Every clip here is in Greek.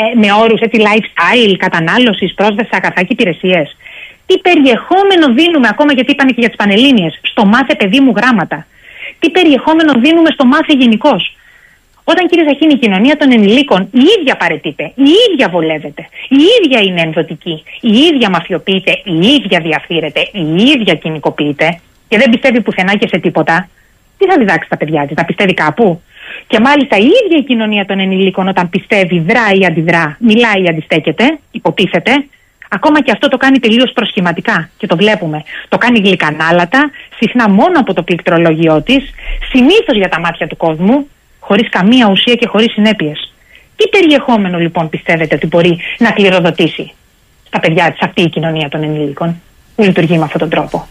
με όρους lifestyle, κατανάλωσης, πρόσβαση σε αγαθά και υπηρεσίες. Τι περιεχόμενο δίνουμε, ακόμα γιατί είπανε και για τις Πανελλήνιες, στο μάθε παιδί μου γράμματα. Τι περιεχόμενο δίνουμε στο μάθε γενικώς. Όταν, κύριε Ζαχίνη, η κοινωνία των ενηλίκων η ίδια παραιτείται, η ίδια βολεύεται, η ίδια είναι ενδοτική, η ίδια μαφιοποιείται, η ίδια διαφθείρεται, η ίδια κοινικοποιείται και δεν πιστεύει πουθενά και σε τίποτα, τι θα διδάξει τα παιδιά της, να πιστεύει κάπου? Και μάλιστα η ίδια η κοινωνία των ενηλίκων, όταν πιστεύει, δρά ή αντιδρά, μιλάει ή αντιστέκεται, υποτίθεται, ακόμα και αυτό το κάνει τελείως προσχηματικά και το βλέπουμε. Το κάνει γλυκανάλατα, συχνά μόνο από το πληκτρολόγιό της, συνήθως για τα μάτια του κόσμου, χωρίς καμία ουσία και χωρίς συνέπειες. Τι περιεχόμενο λοιπόν πιστεύετε ότι μπορεί να κληροδοτήσει στα παιδιά της αυτή η κοινωνία των ενηλίκων που λειτουργεί με αυτόν τον τρόπο?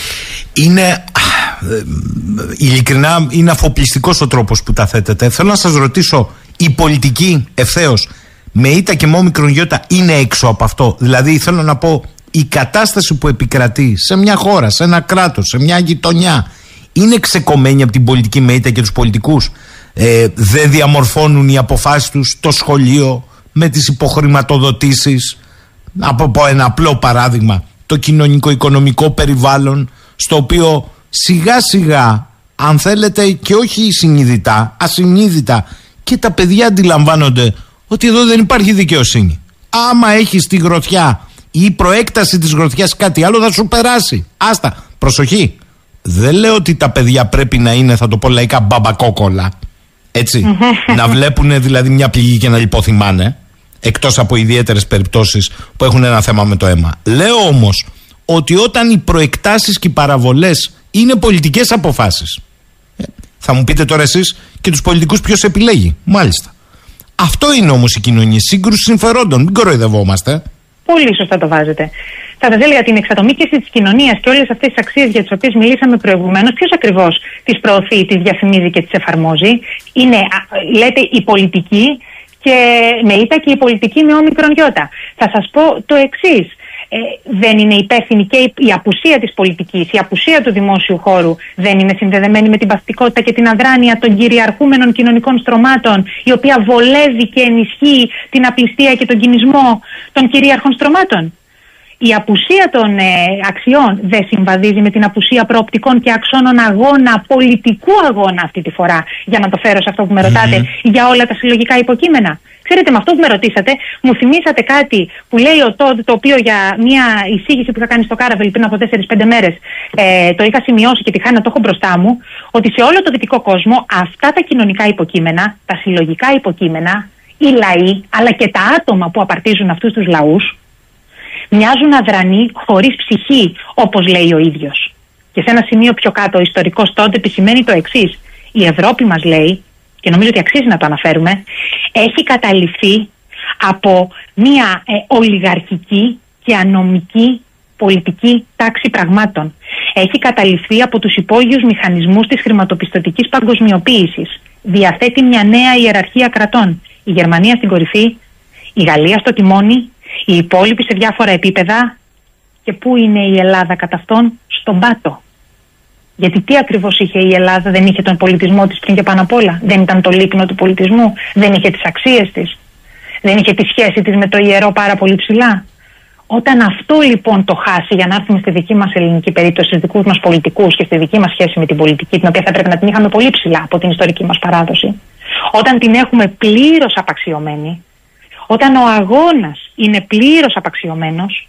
Ειλικρινά είναι αφοπλιστικός ο τρόπος που τα θέτετε. Θέλω να σας ρωτήσω, η πολιτική ευθέως με ήττα και με όμικρον γιώτα είναι έξω από αυτό? Δηλαδή θέλω να πω, η κατάσταση που επικρατεί σε μια χώρα, σε ένα κράτος, σε μια γειτονιά, είναι ξεκομμένη από την πολιτική με ήττα και τους πολιτικούς? Δεν διαμορφώνουν οι αποφάσεις τους το σχολείο με τις υποχρηματοδοτήσεις? Από πω ένα απλό παράδειγμα, το κοινωνικο-οικονομικό περιβάλλον, στο οποίο σιγά σιγά, αν θέλετε και όχι συνειδητά, ασυνείδητα, και τα παιδιά αντιλαμβάνονται ότι εδώ δεν υπάρχει δικαιοσύνη. Άμα έχεις τη γροθιά ή η προέκταση της γροθιάς κάτι άλλο, θα σου περάσει. Άστα, προσοχή. Δεν λέω ότι τα παιδιά πρέπει να είναι, θα το πω λαϊκά, μπαμπακόκολα. Έτσι. Να βλέπουν δηλαδή μια πληγή και να λιποθυμάνε, εκτός από ιδιαίτερες περιπτώσεις που έχουν ένα θέμα με το αίμα. Λέω όμως ότι όταν οι προεκτάσεις και οι παραβολές είναι πολιτικές αποφάσεις, θα μου πείτε τώρα εσείς και τους πολιτικούς ποιος επιλέγει. Μάλιστα. Αυτό είναι όμως η κοινωνία, σύγκρουση συμφερόντων. Μην κοροϊδευόμαστε. Πολύ σωστά το βάζετε. Θα σας έλεγα την εξατομίκευση της κοινωνίας και όλες αυτές τις αξίες για τις οποίες μιλήσαμε προηγουμένως, ποιος ακριβώς τις προωθεί, τις διαφημίζει και τις εφαρμόζει? Είναι, λέτε, η πολιτική και με ήττα και η πολιτική με όμικρον γιώτα. Θα σας πω το εξής. Δεν είναι υπεύθυνη και η απουσία της πολιτικής, η απουσία του δημόσιου χώρου δεν είναι συνδεδεμένη με την παθητικότητα και την αδράνεια των κυριαρχούμενων κοινωνικών στρωμάτων, η οποία βολεύει και ενισχύει την απληστία και τον κινησμό των κυρίαρχων στρωμάτων? Η απουσία των αξιών δεν συμβαδίζει με την απουσία προοπτικών και αξώνων αγώνα, πολιτικού αγώνα αυτή τη φορά, για να το φέρω σε αυτό που με ρωτάτε, για όλα τα συλλογικά υποκείμενα? Ξέρετε, με αυτό που με ρωτήσατε, μου θυμήσατε κάτι που λέει ο Τόντ, το οποίο για μια εισήγηση που είχα κάνει στο Κάραβελ πριν από 4-5 μέρες το είχα σημειώσει και τυχαία να το έχω μπροστά μου, ότι σε όλο το δυτικό κόσμο αυτά τα κοινωνικά υποκείμενα, τα συλλογικά υποκείμενα, οι λαοί, αλλά και τα άτομα που απαρτίζουν αυτούς τους λαούς, μοιάζουν αδρανοί, χωρίς ψυχή, όπως λέει ο ίδιος. Και σε ένα σημείο πιο κάτω, ο ιστορικός Τόντ επισημαίνει το εξής. Η Ευρώπη, μας λέει, και νομίζω ότι αξίζει να το αναφέρουμε, έχει καταληφθεί από μια ολιγαρχική και ανομική πολιτική τάξη πραγμάτων. Έχει καταληφθεί από τους υπόγειους μηχανισμούς της χρηματοπιστωτικής παγκοσμιοποίησης. Διαθέτει μια νέα ιεραρχία κρατών. Η Γερμανία στην κορυφή, η Γαλλία στο τιμόνι, οι υπόλοιποι σε διάφορα επίπεδα. Και πού είναι η Ελλάδα κατά αυτόν? Στον πάτο. Γιατί τι ακριβώς είχε η Ελλάδα? Δεν είχε τον πολιτισμό της πριν και πάνω απ' όλα? Δεν ήταν το λίκνο του πολιτισμού? Δεν είχε τις αξίες της? Δεν είχε τη σχέση της με το ιερό πάρα πολύ ψηλά? Όταν αυτό λοιπόν το χάσει, για να έρθουμε στη δική μας ελληνική περίπτωση, στους δικούς μας πολιτικούς και στη δική μας σχέση με την πολιτική, την οποία θα πρέπει να την είχαμε πολύ ψηλά από την ιστορική μας παράδοση, όταν την έχουμε πλήρως απαξιωμένη, όταν ο αγώνας είναι πλήρως απαξιωμένος,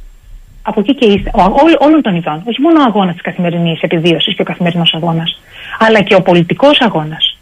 από εκεί και όλων των ειδών, όχι μόνο ο αγώνας της καθημερινής επιβίωσης και ο καθημερινός αγώνας, αλλά και ο πολιτικός αγώνας,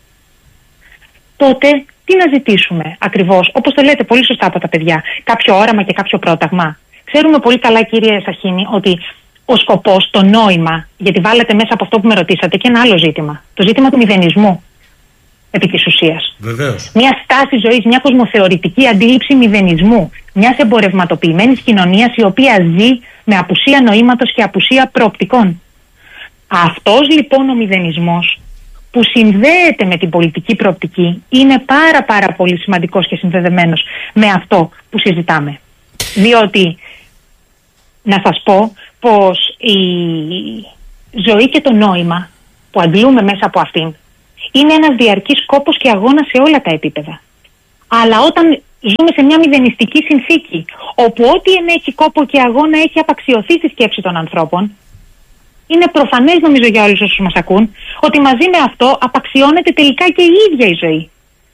τότε τι να ζητήσουμε ακριβώς? Όπως το λέτε πολύ σωστά από τα παιδιά, κάποιο όραμα και κάποιο πρόταγμα. Ξέρουμε πολύ καλά, κύριε Σαχίνη, ότι ο σκοπός, το νόημα, γιατί βάλετε μέσα από αυτό που με ρωτήσατε και ένα άλλο ζήτημα, το ζήτημα του μηδενισμού επί της ουσίας. Βεβαίως. Μια στάση ζωής, μια κοσμοθεωρητική αντίληψη μηδενισμού, μιας εμπορευματοποιημένης κοινωνίας η οποία ζει με απουσία νοήματος και απουσία προοπτικών. Αυτός λοιπόν ο μηδενισμός που συνδέεται με την πολιτική προοπτική είναι πάρα πολύ σημαντικός και συνδεδεμένος με αυτό που συζητάμε. Διότι να σας πω πως η ζωή και το νόημα που αντλούμε μέσα από αυτήν είναι ένας διαρκής κόπος και αγώνας σε όλα τα επίπεδα. Αλλά όταν Ζούμε σε μια μηδενιστική συνθήκη, όπου ό,τι ενέχει κόπο και αγώνα έχει απαξιωθεί στη σκέψη των ανθρώπων. Είναι προφανές, νομίζω, για όλους όσους μας ακούν, ότι μαζί με αυτό απαξιώνεται τελικά και η ίδια η ζωή.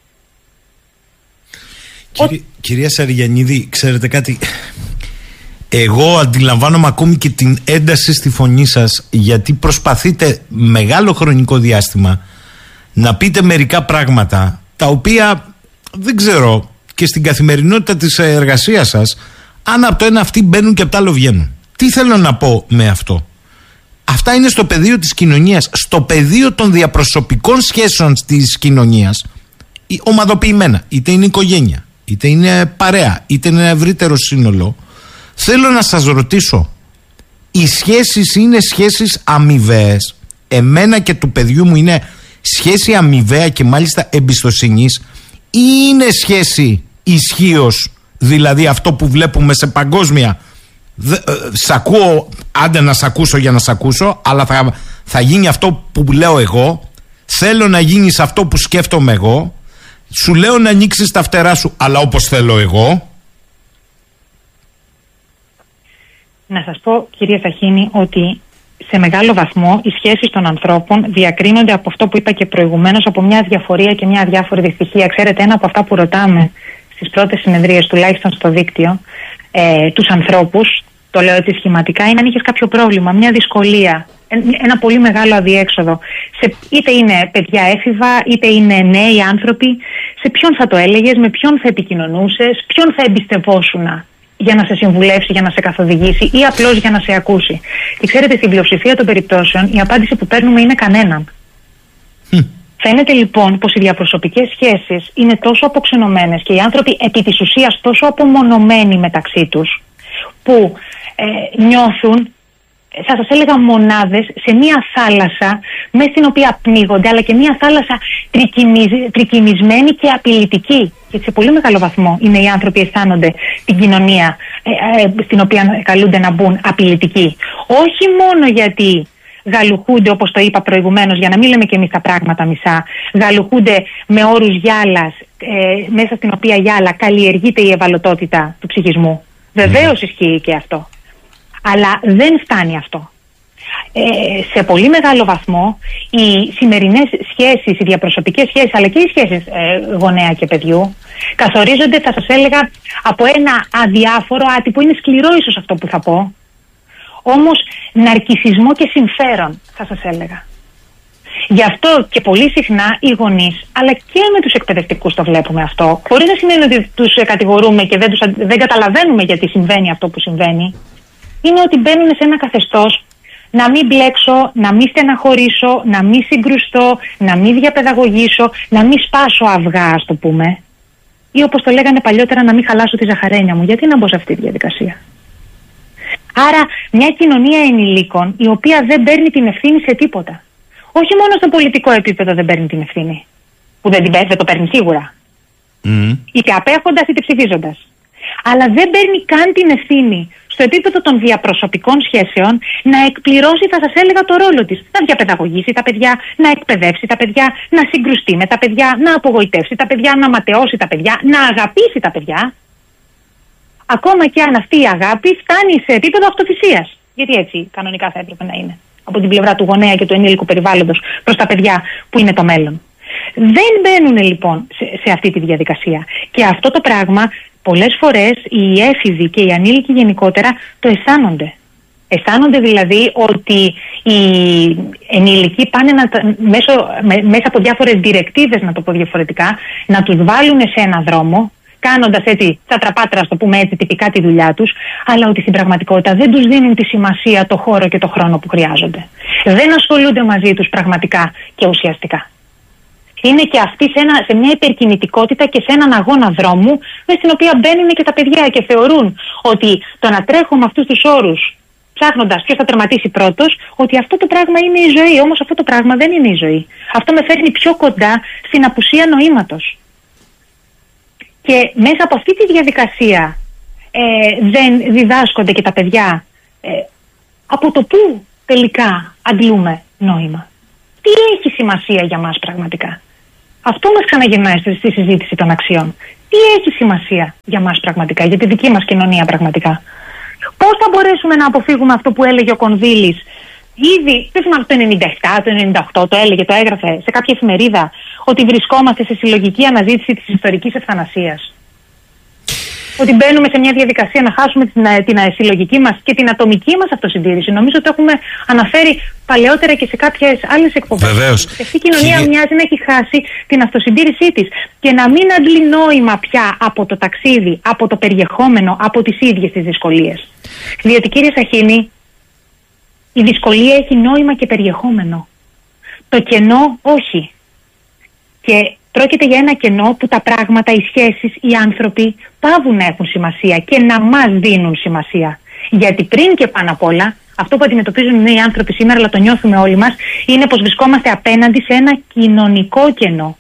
Κυρία Σαριαννίδη, ξέρετε κάτι, εγώ αντιλαμβάνομαι ακόμη και την ένταση στη φωνή σας, γιατί προσπαθείτε μεγάλο χρονικό διάστημα να πείτε μερικά πράγματα τα οποία δεν ξέρω, και στην καθημερινότητα της εργασίας σας, αν από το ένα αυτοί μπαίνουν και από το άλλο βγαίνουν. Τι θέλω να πω με αυτό? Αυτά είναι στο πεδίο της κοινωνίας, στο πεδίο των διαπροσωπικών σχέσεων της κοινωνίας, ομαδοποιημένα, είτε είναι οικογένεια, είτε είναι παρέα, είτε είναι ένα ευρύτερο σύνολο. Θέλω να σας ρωτήσω, οι σχέσεις είναι σχέσεις αμοιβαίες? Εμένα και του παιδιού μου είναι σχέση αμοιβαία και μάλιστα εμπιστοσύνης, ή είναι σχέση ισχύως, δηλαδή αυτό που βλέπουμε σε παγκόσμια? Σ' ακούω, άντε να σ' ακούσω για να σ' ακούσω, αλλά θα γίνει αυτό που λέω εγώ, θέλω να γίνεις αυτό που σκέφτομαι εγώ, σου λέω να ανοίξεις τα φτερά σου, αλλά όπως θέλω εγώ. Να σας πω, κυρία Σαχίνη, ότι σε μεγάλο βαθμό οι σχέσεις των ανθρώπων διακρίνονται από αυτό που είπα και προηγουμένως, από μια αδιαφορία και μια αδιάφορη δυστυχία. Ξέρετε, ένα από αυτά που ρωτάμε στις πρώτες συνεδρίες, τουλάχιστον στο δίκτυο, τους ανθρώπους, το λέω έτσι σχηματικά, είναι αν είχες κάποιο πρόβλημα, μια δυσκολία, ένα πολύ μεγάλο αδιέξοδο. Είτε είναι παιδιά έφηβα, είτε είναι νέοι άνθρωποι, σε ποιον θα το έλεγες, με ποιον θα επικοινωνούσες, ποιον θα εμπιστευόσουν για να σε συμβουλεύσει, για να σε καθοδηγήσει ή απλώς για να σε ακούσει? Και ξέρετε, στην πλειοψηφία των περιπτώσεων η απάντηση που παίρνουμε είναι κανέναν. Φαίνεται λοιπόν πως οι διαπροσωπικές σχέσεις είναι τόσο αποξενωμένες και οι άνθρωποι επί της ουσίας τόσο απομονωμένοι μεταξύ τους, που νιώθουν, θα σας έλεγα, μονάδες σε μία θάλασσα μέσα στην οποία πνίγονται, αλλά και μία θάλασσα τρικυμισμένη και απειλητική. Γιατί σε πολύ μεγάλο βαθμό είναι οι άνθρωποι αισθάνονται την κοινωνία στην οποία καλούνται να μπουν απειλητική. Όχι μόνο γιατί γαλουχούνται, όπως το είπα προηγουμένως, για να μην λέμε και εμείς τα πράγματα μισά, γαλουχούνται με όρους γυάλας, μέσα στην οποία γυάλα καλλιεργείται η ευαλωτότητα του ψυχισμού. Βεβαίως ισχύει και αυτό. Αλλά δεν φτάνει αυτό. Σε πολύ μεγάλο βαθμό οι σημερινές σχέσεις, οι διαπροσωπικές σχέσεις, αλλά και οι σχέσεις γονέα και παιδιού, καθορίζονται, θα σας έλεγα, από ένα αδιάφορο, άτυπο, είναι σκληρό ίσως αυτό που θα πω, όμως ναρκισσισμό και συμφέρον, θα σας έλεγα. Γι' αυτό και πολύ συχνά οι γονείς, αλλά και με τους εκπαιδευτικούς το βλέπουμε αυτό, χωρίς να σημαίνει ότι τους κατηγορούμε και δεν καταλαβαίνουμε γιατί συμβαίνει αυτό που συμβαίνει, είναι ότι μπαίνουν σε ένα καθεστώς να μην μπλέξω, να μην στεναχωρήσω, να μην συγκρουστώ, να μην διαπαιδαγωγήσω, να μην σπάσω αυγά, ας το πούμε. Ή όπως το λέγανε παλιότερα, να μην χαλάσω τη ζαχαρένια μου. Γιατί να μπω σε αυτή τη διαδικασία? Άρα μια κοινωνία ενηλίκων η οποία δεν παίρνει την ευθύνη σε τίποτα. Όχι μόνο στο πολιτικό επίπεδο δεν παίρνει την ευθύνη, που δεν το παίρνει σίγουρα, είτε απέχοντας είτε ψηφίζοντας, αλλά δεν παίρνει καν την ευθύνη στο επίπεδο των διαπροσωπικών σχέσεων να εκπληρώσει, θα σας έλεγα, το ρόλο της. Να διαπαιδαγωγήσει τα παιδιά, να εκπαιδεύσει τα παιδιά, να συγκρουστεί με τα παιδιά, να απογοητεύσει τα παιδιά, να ματαιώσει τα παιδιά, να αγαπήσει τα παιδιά. Ακόμα και αν αυτή η αγάπη φτάνει σε επίπεδο αυτοθυσίας. Γιατί έτσι κανονικά θα έπρεπε να είναι. Από την πλευρά του γονέα και του ενήλικου περιβάλλοντος προς τα παιδιά που είναι το μέλλον. Δεν μπαίνουν λοιπόν σε αυτή τη διαδικασία. Και αυτό το πράγμα πολλές φορές οι έφηβοι και οι ανήλικοι γενικότερα το αισθάνονται. Αισθάνονται δηλαδή ότι οι ενήλικοι πάνε μέσα από διάφορες διρεκτίβες, να το πω διαφορετικά, να τους βάλουν σε ένα δρόμο, κάνοντας έτσι στα τραπάτρα, ας το πούμε έτσι, τυπικά τη δουλειά τους, αλλά ότι στην πραγματικότητα δεν τους δίνουν τη σημασία, το χώρο και το χρόνο που χρειάζονται. Δεν ασχολούνται μαζί τους πραγματικά και ουσιαστικά. Είναι και αυτοί σε μια υπερκινητικότητα και σε έναν αγώνα δρόμου, μέσα στην οποία μπαίνουν και τα παιδιά και θεωρούν ότι το να τρέχω με αυτούς τους όρους, ψάχνοντας ποιος θα τερματίσει πρώτος, ότι αυτό το πράγμα είναι η ζωή. Όμως αυτό το πράγμα δεν είναι η ζωή. Αυτό με φέρνει πιο κοντά στην απουσία νοήματος. Και μέσα από αυτή τη διαδικασία δεν διδάσκονται και τα παιδιά από το πού τελικά αντλούμε νόημα. Τι έχει σημασία για μας πραγματικά? Αυτό μας ξαναγυρνάει στη συζήτηση των αξιών. Τι Τι έχει σημασία για μας πραγματικά, για τη δική μας κοινωνία πραγματικά? Πώς θα μπορέσουμε να αποφύγουμε αυτό που έλεγε ο Κονδύλης? Ήδη, δεν θυμάμαι, το 97, το 98 το έλεγε, το έγραφε σε κάποια εφημερίδα, ότι βρισκόμαστε σε συλλογική αναζήτηση της ιστορικής ευθανασίας. Ότι μπαίνουμε σε μια διαδικασία να χάσουμε την συλλογική μας και την ατομική μας αυτοσυντήρηση. Νομίζω ότι το έχουμε αναφέρει παλαιότερα και σε κάποιες άλλες εκπομπές. Βεβαίως. Αυτή η κοινωνία μοιάζει να έχει χάσει την αυτοσυντήρησή της και να μην αντλεί νόημα πια από το ταξίδι, από το περιεχόμενο, από τις ίδιες τις δυσκολίες. Διότι, κύριε Σαχίνη, η δυσκολία έχει νόημα και περιεχόμενο. Το κενό όχι. Και πρόκειται για ένα κενό που τα πράγματα, οι σχέσεις, οι άνθρωποι πάβουν να έχουν σημασία και να μας δίνουν σημασία. Γιατί πριν και πάνω απ' όλα, αυτό που αντιμετωπίζουν οι νέοι άνθρωποι σήμερα, αλλά το νιώθουμε όλοι μας, είναι πως βρισκόμαστε απέναντι σε ένα κοινωνικό κενό.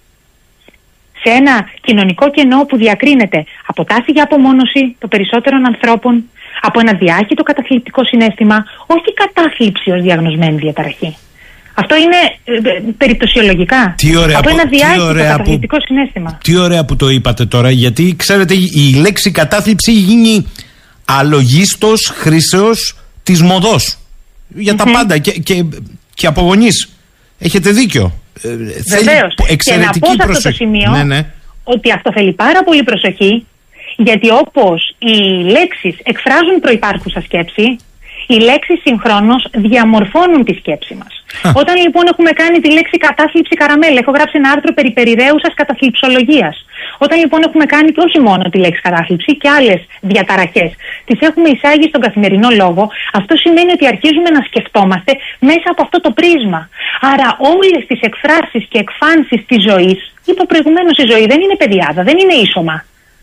Σε ένα κοινωνικό κενό που διακρίνεται από τάση για απομόνωση των περισσότερων ανθρώπων, από ένα διάχυτο καταθλιπτικό συναίσθημα, όχι κατάθλιψη ως διαγνωσμένη διαταραχή. Αυτό είναι περιπτωσιολογικά. Από ένα διάχυτο καταθλιπτικό συναίσθημα. Τι ωραία που το είπατε τώρα, γιατί ξέρετε, η λέξη κατάθλιψη γίνει αλογίστος χρήσεως της μοδός. Για τα πάντα και από γονείς. Έχετε δίκιο. Βεβαίως. Και να πω σε αυτό το σημείο ότι αυτό θέλει πάρα πολύ προσοχή, γιατί όπως οι λέξεις εκφράζουν προϋπάρχουσα σκέψη, οι λέξεις συγχρόνως διαμορφώνουν τη σκέψη μας. Όταν λοιπόν έχουμε κάνει τη λέξη κατάθλιψη καραμέλα, έχω γράψει ένα άρθρο περί περιραίουσας καταθλιψολογίας. Όταν λοιπόν έχουμε κάνει και όχι μόνο τη λέξη κατάθλιψη και άλλες διαταραχές, τις έχουμε εισάγει στον καθημερινό λόγο, αυτό σημαίνει ότι αρχίζουμε να σκεφτόμαστε μέσα από αυτό το πρίσμα. Άρα όλες τις εκφράσεις και εκφάνσεις της ζωής, είπα προηγουμένως, η ζωή δεν είναι παιδιάδα, δεν είναι ίσωμα.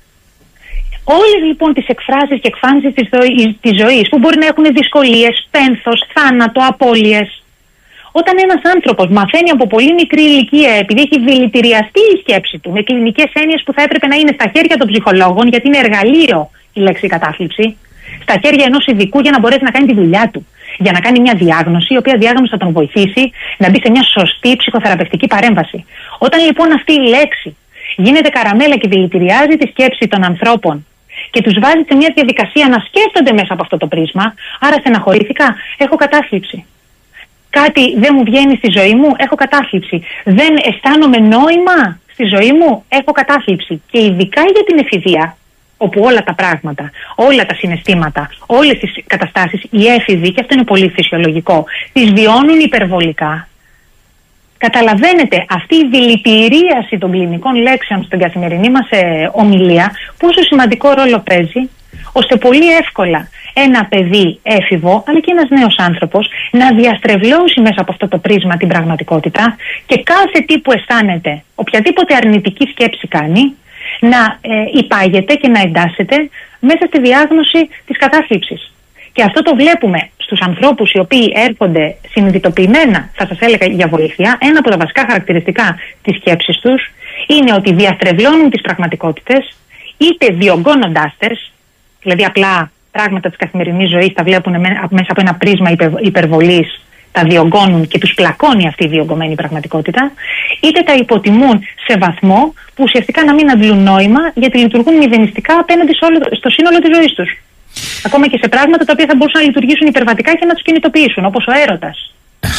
Όλες λοιπόν τις εκφράσεις και εκφάνσεις της ζωής που μπορεί να έχουν δυσκολίες, πένθος, θάνατο, απώλειες. Όταν ένας άνθρωπος μαθαίνει από πολύ μικρή ηλικία, επειδή έχει δηλητηριαστεί η σκέψη του με κλινικές έννοιες που θα έπρεπε να είναι στα χέρια των ψυχολόγων, γιατί είναι εργαλείο η λέξη κατάθλιψη, στα χέρια ενός ειδικού για να μπορέσει να κάνει τη δουλειά του, για να κάνει μια διάγνωση, η οποία διάγνωση θα τον βοηθήσει να μπει σε μια σωστή ψυχοθεραπευτική παρέμβαση. Όταν λοιπόν αυτή η λέξη γίνεται καραμέλα και δηλητηριάζει τη σκέψη των ανθρώπων και τους βάζει σε μια διαδικασία να σκέφτονται μέσα από αυτό το πρίσμα, άρα στεναχωρήθηκα, έχω κατάθλιψη. Κάτι δεν μου βγαίνει στη ζωή μου, έχω κατάθλιψη. Δεν αισθάνομαι νόημα στη ζωή μου, έχω κατάθλιψη. Και ειδικά για την εφηβεία, όπου όλα τα πράγματα, όλα τα συναισθήματα, όλες τις καταστάσεις, οι έφηβοι, και αυτό είναι πολύ φυσιολογικό, τις βιώνουν υπερβολικά. Καταλαβαίνετε αυτή η δηλητηρίαση των κλινικών λέξεων στην καθημερινή μας ομιλία, πόσο σημαντικό ρόλο παίζει, ώστε πολύ εύκολα ένα παιδί έφηβο, αλλά και ένας νέος άνθρωπος, να διαστρεβλώσει μέσα από αυτό το πρίσμα την πραγματικότητα και κάθε τι που αισθάνεται, οποιαδήποτε αρνητική σκέψη κάνει, να υπάγεται και να εντάσσεται μέσα στη διάγνωση της κατάθλιψης. Και αυτό το βλέπουμε στους ανθρώπους οι οποίοι έρχονται συνειδητοποιημένα, θα σας έλεγα, για βοήθεια. Ένα από τα βασικά χαρακτηριστικά της σκέψης τους είναι ότι διαστρεβλώνουν τις πραγματικότητες, είτε διωγγώνοντάς τες, δηλαδή απλά πράγματα της καθημερινής ζωής τα βλέπουν μέσα από ένα πρίσμα υπερβολής, τα διωγγώνουν και τους πλακώνει αυτή η διωγγωμένη πραγματικότητα, είτε τα υποτιμούν σε βαθμό που ουσιαστικά να μην αντλούν νόημα, γιατί λειτουργούν μηδενιστικά απέναντι στο σύνολο της ζωής τους. Ακόμα και σε πράγματα τα οποία θα μπορούσαν να λειτουργήσουν υπερβατικά και να τους κινητοποιήσουν, όπως ο έρωτας.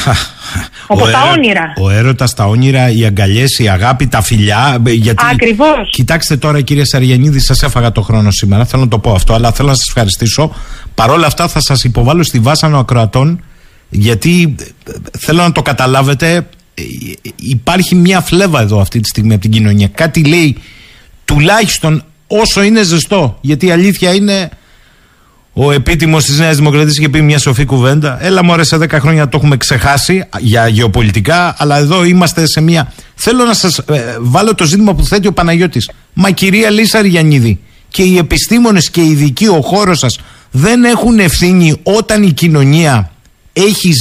Όπως τα όνειρα. Ο έρωτας, τα όνειρα, οι αγκαλιές, η αγάπη, τα φιλιά. Γιατί... Ακριβώς. Κοιτάξτε τώρα, κυρία Σαριανίδη, σας έφαγα το χρόνο σήμερα. Θέλω να το πω αυτό, αλλά θέλω να σας ευχαριστήσω. Παρ' όλα αυτά, θα σας υποβάλω στη βάσανο ακροατών, γιατί θέλω να το καταλάβετε. Υπάρχει μια φλέβα εδώ αυτή τη στιγμή από την κοινωνία. Κάτι λέει τουλάχιστον όσο είναι ζεστό. Γιατί η αλήθεια είναι. Ο επίτιμος της Νέας Δημοκρατίας είχε πει μια σοφή κουβέντα. Έλα μωρέ, σε 10 χρόνια το έχουμε ξεχάσει για γεωπολιτικά, αλλά εδώ είμαστε σε μια... Θέλω να σας βάλω το ζήτημα που θέτει ο Παναγιώτης. Μα κυρία Λύση Αριαννίδη, και οι επιστήμονες και οι ειδικοί, ο χώρος σας, δεν έχουν ευθύνη όταν η κοινωνία έχει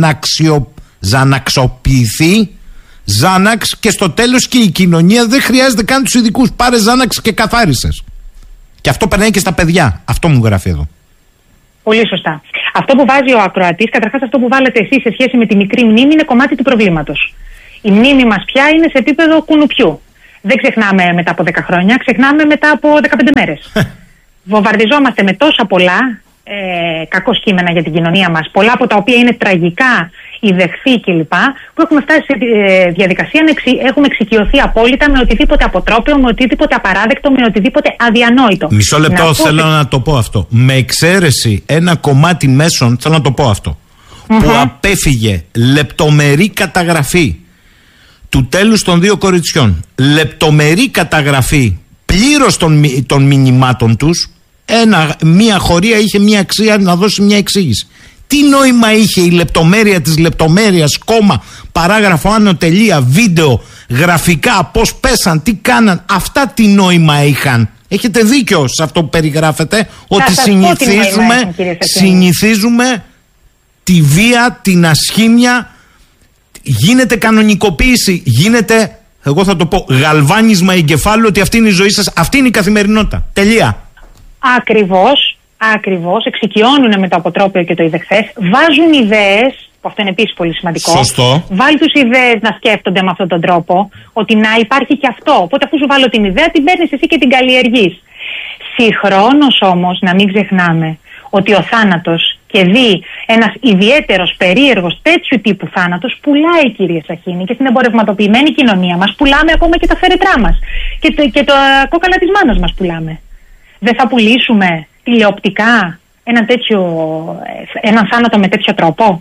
ζαναξοποιηθεί, Ζάναξ, και στο τέλος και η κοινωνία δεν χρειάζεται καν τους ειδικούς. Πάρε Ζάναξ και καθάρισες. Και αυτό περνάει και στα παιδιά. Αυτό μου γράφει εδώ. Πολύ σωστά. Αυτό που βάζει ο ακροατής, καταρχάς αυτό που βάλετε εσείς σε σχέση με τη μικρή μνήμη, είναι κομμάτι του προβλήματος. Η μνήμη μας πια είναι σε επίπεδο κουνουπιού. Δεν ξεχνάμε μετά από 10 χρόνια, ξεχνάμε μετά από 15 μέρες. Βομβαρδιζόμαστε με τόσα πολλά κακό κείμενα για την κοινωνία μας, πολλά από τα οποία είναι τραγικά, ιδεχθή κλπ, που έχουμε φτάσει σε διαδικασία να έχουμε εξοικειωθεί απόλυτα με οτιδήποτε αποτρόπαιο, με οτιδήποτε απαράδεκτο, με οτιδήποτε αδιανόητο. Μισό λεπτό, θέλω να το πω αυτό. Με εξαίρεση ένα κομμάτι μέσων, θέλω να το πω αυτό, που απέφυγε λεπτομερή καταγραφή του τέλους των 2 κοριτσιών, λεπτομερή καταγραφή πλήρως των μηνυμάτων τους, μία χωρία είχε μία αξία να δώσει μία εξήγηση. Τι νόημα είχε η λεπτομέρεια της λεπτομέρειας, κόμμα, παράγραφο, άνω, τελεία, βίντεο, γραφικά, πώς πέσαν, τι κάναν, αυτά τι νόημα είχαν. Έχετε δίκιο σε αυτό που περιγράφετε, ότι συνηθίζουμε τη βία, την ασχήμια, γίνεται κανονικοποίηση, γίνεται, εγώ θα το πω, γαλβάνισμα εγκεφάλου, ότι αυτή είναι η ζωή σας, αυτή είναι η καθημερινότητα. Τελεία. Ακριβώς, εξοικειώνουν με το αποτρόπαιο και το ιδεχθές, βάζουν ιδέες, που αυτό είναι επίσης πολύ σημαντικό. Σωστό. Βάλει τους ιδέες να σκέφτονται με αυτόν τον τρόπο, ότι να υπάρχει και αυτό. Οπότε αφού σου βάλω την ιδέα, την παίρνεις εσύ και την καλλιεργείς. Συγχρόνως όμως, να μην ξεχνάμε ότι ο θάνατος, και δει ένας ιδιαίτερος, περίεργος, τέτοιου τύπου θάνατος, πουλάει, κύριε Σαχίνη, και στην εμπορευματοποιημένη κοινωνία μας πουλάμε ακόμα και τα φέρετρά μας. Και τα κόκαλα της μάνας μας πουλάμε. Δεν θα πουλήσουμε τηλεοπτικά έναν θάνατο με τέτοιο τρόπο?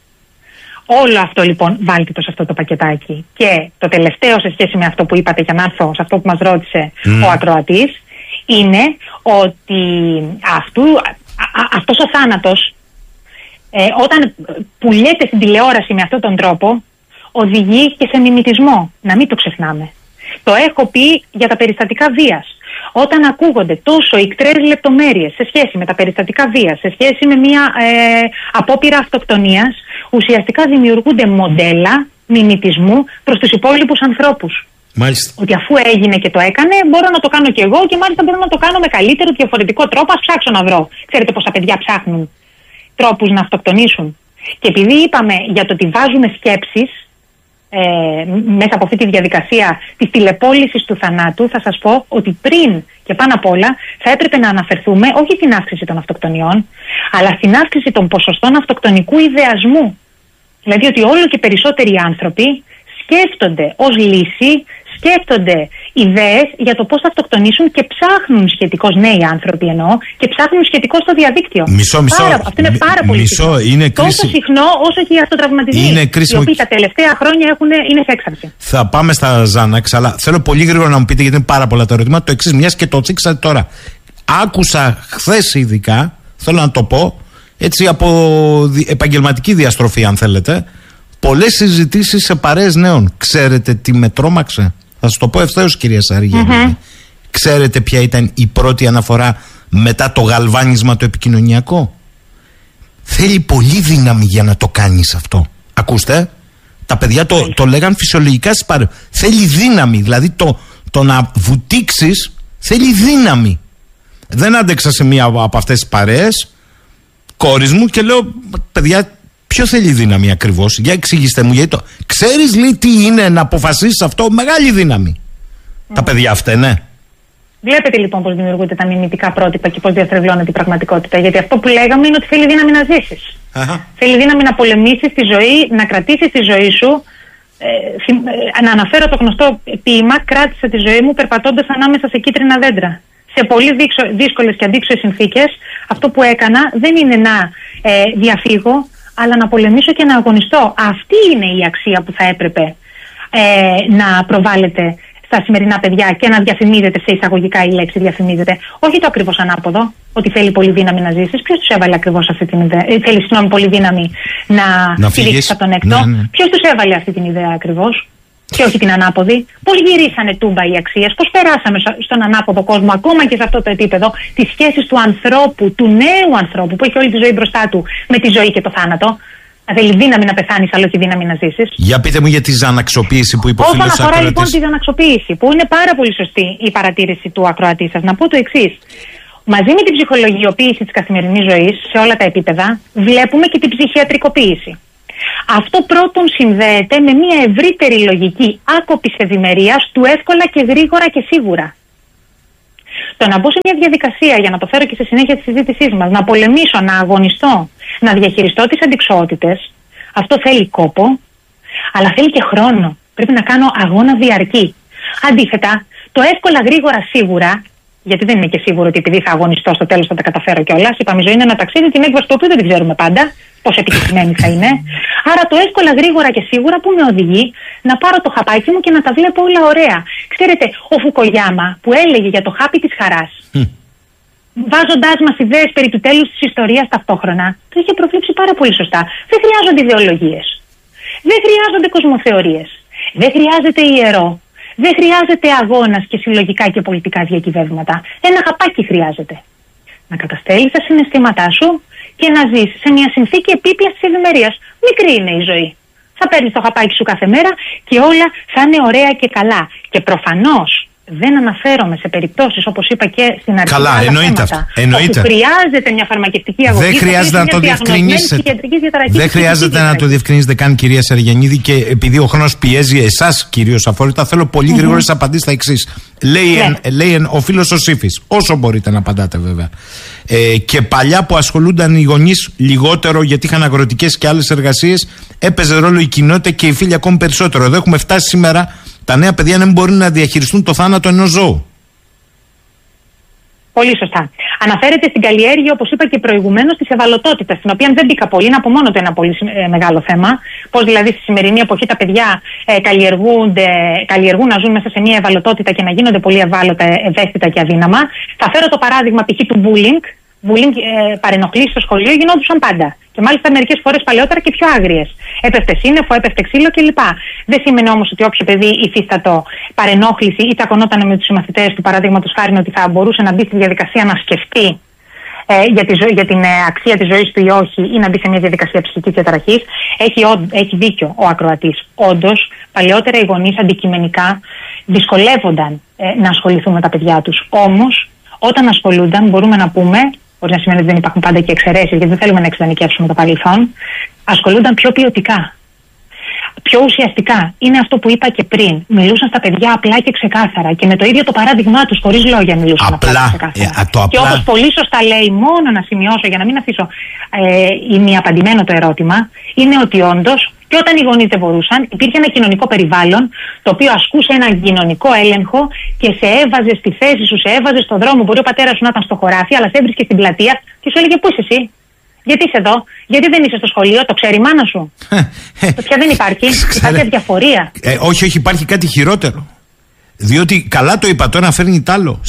Όλο αυτό λοιπόν βάλτε το σε αυτό το πακετάκι. Και το τελευταίο σε σχέση με αυτό που είπατε, για να έρθω σε αυτό που μας ρώτησε ο ακροατής, είναι ότι αυτός ο θάνατος, όταν πουλιέται στην τηλεόραση με αυτόν τον τρόπο, οδηγεί και σε μιμητισμό. Να μην το ξεχνάμε. Το έχω πει για τα περιστατικά βίας. Όταν ακούγονται τόσο ικτρές λεπτομέρειες σε σχέση με τα περιστατικά βίας, σε σχέση με μια απόπειρα αυτοκτονίας, ουσιαστικά δημιουργούνται μοντέλα μιμητισμού προς τους υπόλοιπους ανθρώπους. Μάλιστα. Ότι αφού έγινε και το έκανε, μπορώ να το κάνω κι εγώ, και μάλιστα μπορώ να το κάνω με καλύτερο, διαφορετικό τρόπο. Ας ψάξω να βρω. Ξέρετε πόσα παιδιά ψάχνουν τρόπους να αυτοκτονήσουν. Και επειδή είπαμε για το ότι βάζουμε σκέψεις μέσα από αυτή τη διαδικασία της τηλεπόλησης του θανάτου, θα σας πω ότι πριν και πάνω απ' όλα θα έπρεπε να αναφερθούμε όχι στην αύξηση των αυτοκτονιών, αλλά στην αύξηση των ποσοστών αυτοκτονικού ιδεασμού. Δηλαδή ότι όλο και περισσότεροι άνθρωποι σκέφτονται ως λύση, σκέφτονται ιδέες για το πώς θα αυτοκτονήσουν και ψάχνουν σχετικώς, νέοι άνθρωποι εννοώ, και ψάχνουν σχετικώς στο διαδίκτυο. Μισό. Αυτό είναι πάρα πολύ συχνό. Τόσο συχνό όσο και οι αυτοτραυματισμοί, οι οποίοι τα τελευταία χρόνια είναι σε έξαρση. Θα πάμε στα Ζάναξ, αλλά θέλω πολύ γρήγορα να μου πείτε, γιατί είναι πάρα πολλά τα ερωτήματα, το εξής, μιας και το τσίξατε τώρα. Άκουσα χθες ειδικά, θέλω να το πω, έτσι από επαγγελματική διαστροφή αν θέλετε, πολλές συζητήσεις σε παρέες νέων. Ξέρετε τι με τρόμαξε? Θα σας το πω ευθέως, κυρία Σαργένη. Ξέρετε ποια ήταν η πρώτη αναφορά μετά το γαλβάνισμα το επικοινωνιακό? Θέλει πολύ δύναμη για να το κάνεις αυτό. Ακούστε, τα παιδιά το λέγαν φυσιολογικά στις παρέες. Θέλει δύναμη, δηλαδή το να βουτήξεις θέλει δύναμη. Δεν άντεξα σε μία από αυτές τις παρέες, κόρης μου, και λέω, παιδιά, ποιο θέλει δύναμη ακριβώς? Για εξηγήστε μου, γιατί ξέρεις, λέει, τι είναι να αποφασίσεις αυτό? Μεγάλη δύναμη. Τα παιδιά φταίνε. Βλέπετε λοιπόν πώς δημιουργούνται τα μιμητικά πρότυπα και πώς διαστρεβλώνεται η πραγματικότητα. Γιατί αυτό που λέγαμε είναι ότι θέλει δύναμη να ζήσεις. Θέλει δύναμη να πολεμήσεις τη ζωή, να κρατήσεις τη ζωή σου. Να αναφέρω το γνωστό ποίημα, κράτησα τη ζωή μου περπατώντας ανάμεσα σε κίτρινα δέντρα. Σε πολύ δύσκολες και αντίξωες συνθήκες, αυτό που έκανα δεν είναι να διαφύγω, αλλά να πολεμήσω και να αγωνιστώ. Αυτή είναι η αξία που θα έπρεπε να προβάλλεται στα σημερινά παιδιά και να διαφημίζεται, σε εισαγωγικά η λέξη διαφημίζεται. Όχι το ακριβώς ανάποδο, ότι θέλει πολύ δύναμη να ζήσεις. Ποιος τους έβαλε ακριβώς αυτή την ιδέα? Θέλει, πολύ δύναμη να φύγεις από τον έκτο. Ναι. Ποιος τους έβαλε αυτή την ιδέα ακριβώς? Και όχι την ανάποδη. Πώς γυρίσανε τούμπα οι αξίες, πώς περάσαμε στον ανάποδο κόσμο, ακόμα και σε αυτό το επίπεδο, τις σχέσεις του ανθρώπου, του νέου ανθρώπου που έχει όλη τη ζωή μπροστά του, με τη ζωή και το θάνατο. Να θέλει δύναμη να πεθάνεις, αλλά όχι δύναμη να ζήσεις. Για πείτε μου για τη ζαναξοποίηση που είπε ο φίλος ακροατής. Όσον αφορά λοιπόν τη ζαναξοποίηση, που είναι πάρα πολύ σωστή η παρατήρηση του ακροατή σας, να πω το εξής. Μαζί με την ψυχολογιοποίηση της καθημερινής ζωής, σε όλα τα επίπεδα, βλέπουμε και την ψυχιατρικοποίηση. Αυτό πρώτον συνδέεται με μια ευρύτερη λογική άκοπης ευημερίας του εύκολα και γρήγορα και σίγουρα. Το να μπω σε μια διαδικασία, για να το φέρω και στη συνέχεια της συζήτησής μας, να πολεμήσω, να αγωνιστώ, να διαχειριστώ τις αντιξοότητες, αυτό θέλει κόπο, αλλά θέλει και χρόνο. Πρέπει να κάνω αγώνα διαρκή. Αντίθετα, το εύκολα, γρήγορα, σίγουρα, γιατί δεν είναι και σίγουρο ότι επειδή θα αγωνιστώ στο τέλος θα τα καταφέρω κιόλας. Είπαμε, η ζωή είναι ένα ταξίδι, την έκβαση του οποίου δεν την ξέρουμε πάντα, πόσο επιτυχημένη θα είναι. Άρα το εύκολα, γρήγορα και σίγουρα που με οδηγεί να πάρω το χαπάκι μου και να τα βλέπω όλα ωραία. Ξέρετε, ο Φουκογιάμα που έλεγε για το χάπι της χαράς, βάζοντάς μας ιδέες περί του τέλους της ιστορίας ταυτόχρονα, το είχε προβλέψει πάρα πολύ σωστά. Δεν χρειάζονται ιδεολογίες. Δεν χρειάζονται κοσμοθεωρίες. Δεν χρειάζεται ιερό. Δεν χρειάζεται αγώνας και συλλογικά και πολιτικά διακυβεύματα. Ένα χαπάκι χρειάζεται. Να καταστέλεις τα συναισθήματά σου και να ζεις σε μια συνθήκη επίπειας της ευημερίας. Μικρή είναι η ζωή. Θα παίρνεις το χαπάκι σου κάθε μέρα και όλα θα είναι ωραία και καλά. Και προφανώς δεν αναφέρομαι σε περιπτώσεις, όπως είπα και στην αρχή. Καλά, εννοείται αυτό. Όπου χρειάζεται μια φαρμακευτική αγωγή. Δεν χρειάζεται να το διευκρινίσετε. Δεν χρειάζεται να το διευκρινίσετε καν, κυρία Σαργιανίδη, και επειδή ο χρόνος πιέζει εσάς κυρίως αφόρητα, θέλω πολύ γρήγορες απαντήσεις στα εξής. Λέει ο φίλος ο Σύφης, όσο μπορείτε να απαντάτε βέβαια. Και παλιά που ασχολούνταν οι γονείς λιγότερο γιατί είχαν αγροτικές και άλλες εργασίες, έπαιζε ρόλο η κοινότητα και οι φίλοι ακόμη περισσότερο. Εδώ έχουμε φτάσει σήμερα τα νέα παιδιά να μην μπορούν να διαχειριστούν το θάνατο ενός ζώου. Πολύ σωστά. Αναφέρεται στην καλλιέργεια, όπως είπα και προηγουμένως, της ευαλωτότητας, στην οποία δεν μπήκα πολύ, είναι από μόνο το ένα πολύ μεγάλο θέμα. Πώς δηλαδή στη σημερινή εποχή τα παιδιά καλλιεργούν να ζουν μέσα σε μια ευαλωτότητα και να γίνονται πολύ ευάλωτα, ευαίσθητα και αδύναμα. Θα φέρω το παράδειγμα π.χ. του bullying. Παρενοχλήσεις στο σχολείο γινόντουσαν πάντα. Και μάλιστα μερικές φορές παλαιότερα και πιο άγριες. Έπεφτε σύννεφο, έπεφτε ξύλο κλπ. Δεν σημαίνει όμως ότι όποιο παιδί υφίστατο παρενόχληση ή τσακωνόταν με τους συμμαθητές του, παραδείγματος χάρη, ότι θα μπορούσε να μπει στη διαδικασία να σκεφτεί για την αξία της ζωής του ή όχι, ή να μπει σε μια διαδικασία ψυχικής διαταραχής. Έχει δίκιο ο ακροατής. Όντως, παλαιότερα οι γονείς αντικειμενικά δυσκολεύονταν να ασχοληθούν με τα παιδιά τους. Όμως, όταν ασχολούνταν, μπορούμε να πούμε, μπορεί να σημαίνει ότι δεν υπάρχουν πάντα και εξαιρέσεις, γιατί δεν θέλουμε να εξειδανικεύσουμε το παρελθόν, ασχολούνταν πιο ποιοτικά, πιο ουσιαστικά. Είναι αυτό που είπα και πριν. Μιλούσαν στα παιδιά απλά και ξεκάθαρα και με το ίδιο το παράδειγμά τους, χωρίς λόγια μιλούσαν απλά και ξεκάθαρα. Και όπως πολύ σωστά λέει, μόνο να σημειώσω για να μην αφήσω ημιαπαντημένο το ερώτημα, είναι ότι όντως και όταν οι γονείς δεν μπορούσαν, υπήρχε ένα κοινωνικό περιβάλλον το οποίο ασκούσε έναν κοινωνικό έλεγχο και σε έβαζε στη θέση σου, σε έβαζε στον δρόμο. Μπορεί ο πατέρας σου να ήταν στο χωράφι, αλλά σε έβρισκε στην πλατεία και σου έλεγε: πού είσαι εσύ, γιατί είσαι εδώ, γιατί δεν είσαι στο σχολείο, το ξέρει η μάνα σου. Πια δεν υπάρχει. Υπάρχει αδιαφορία. Όχι, υπάρχει κάτι χειρότερο. Διότι καλά το είπα, τώρα φέρνει τ' άλλο.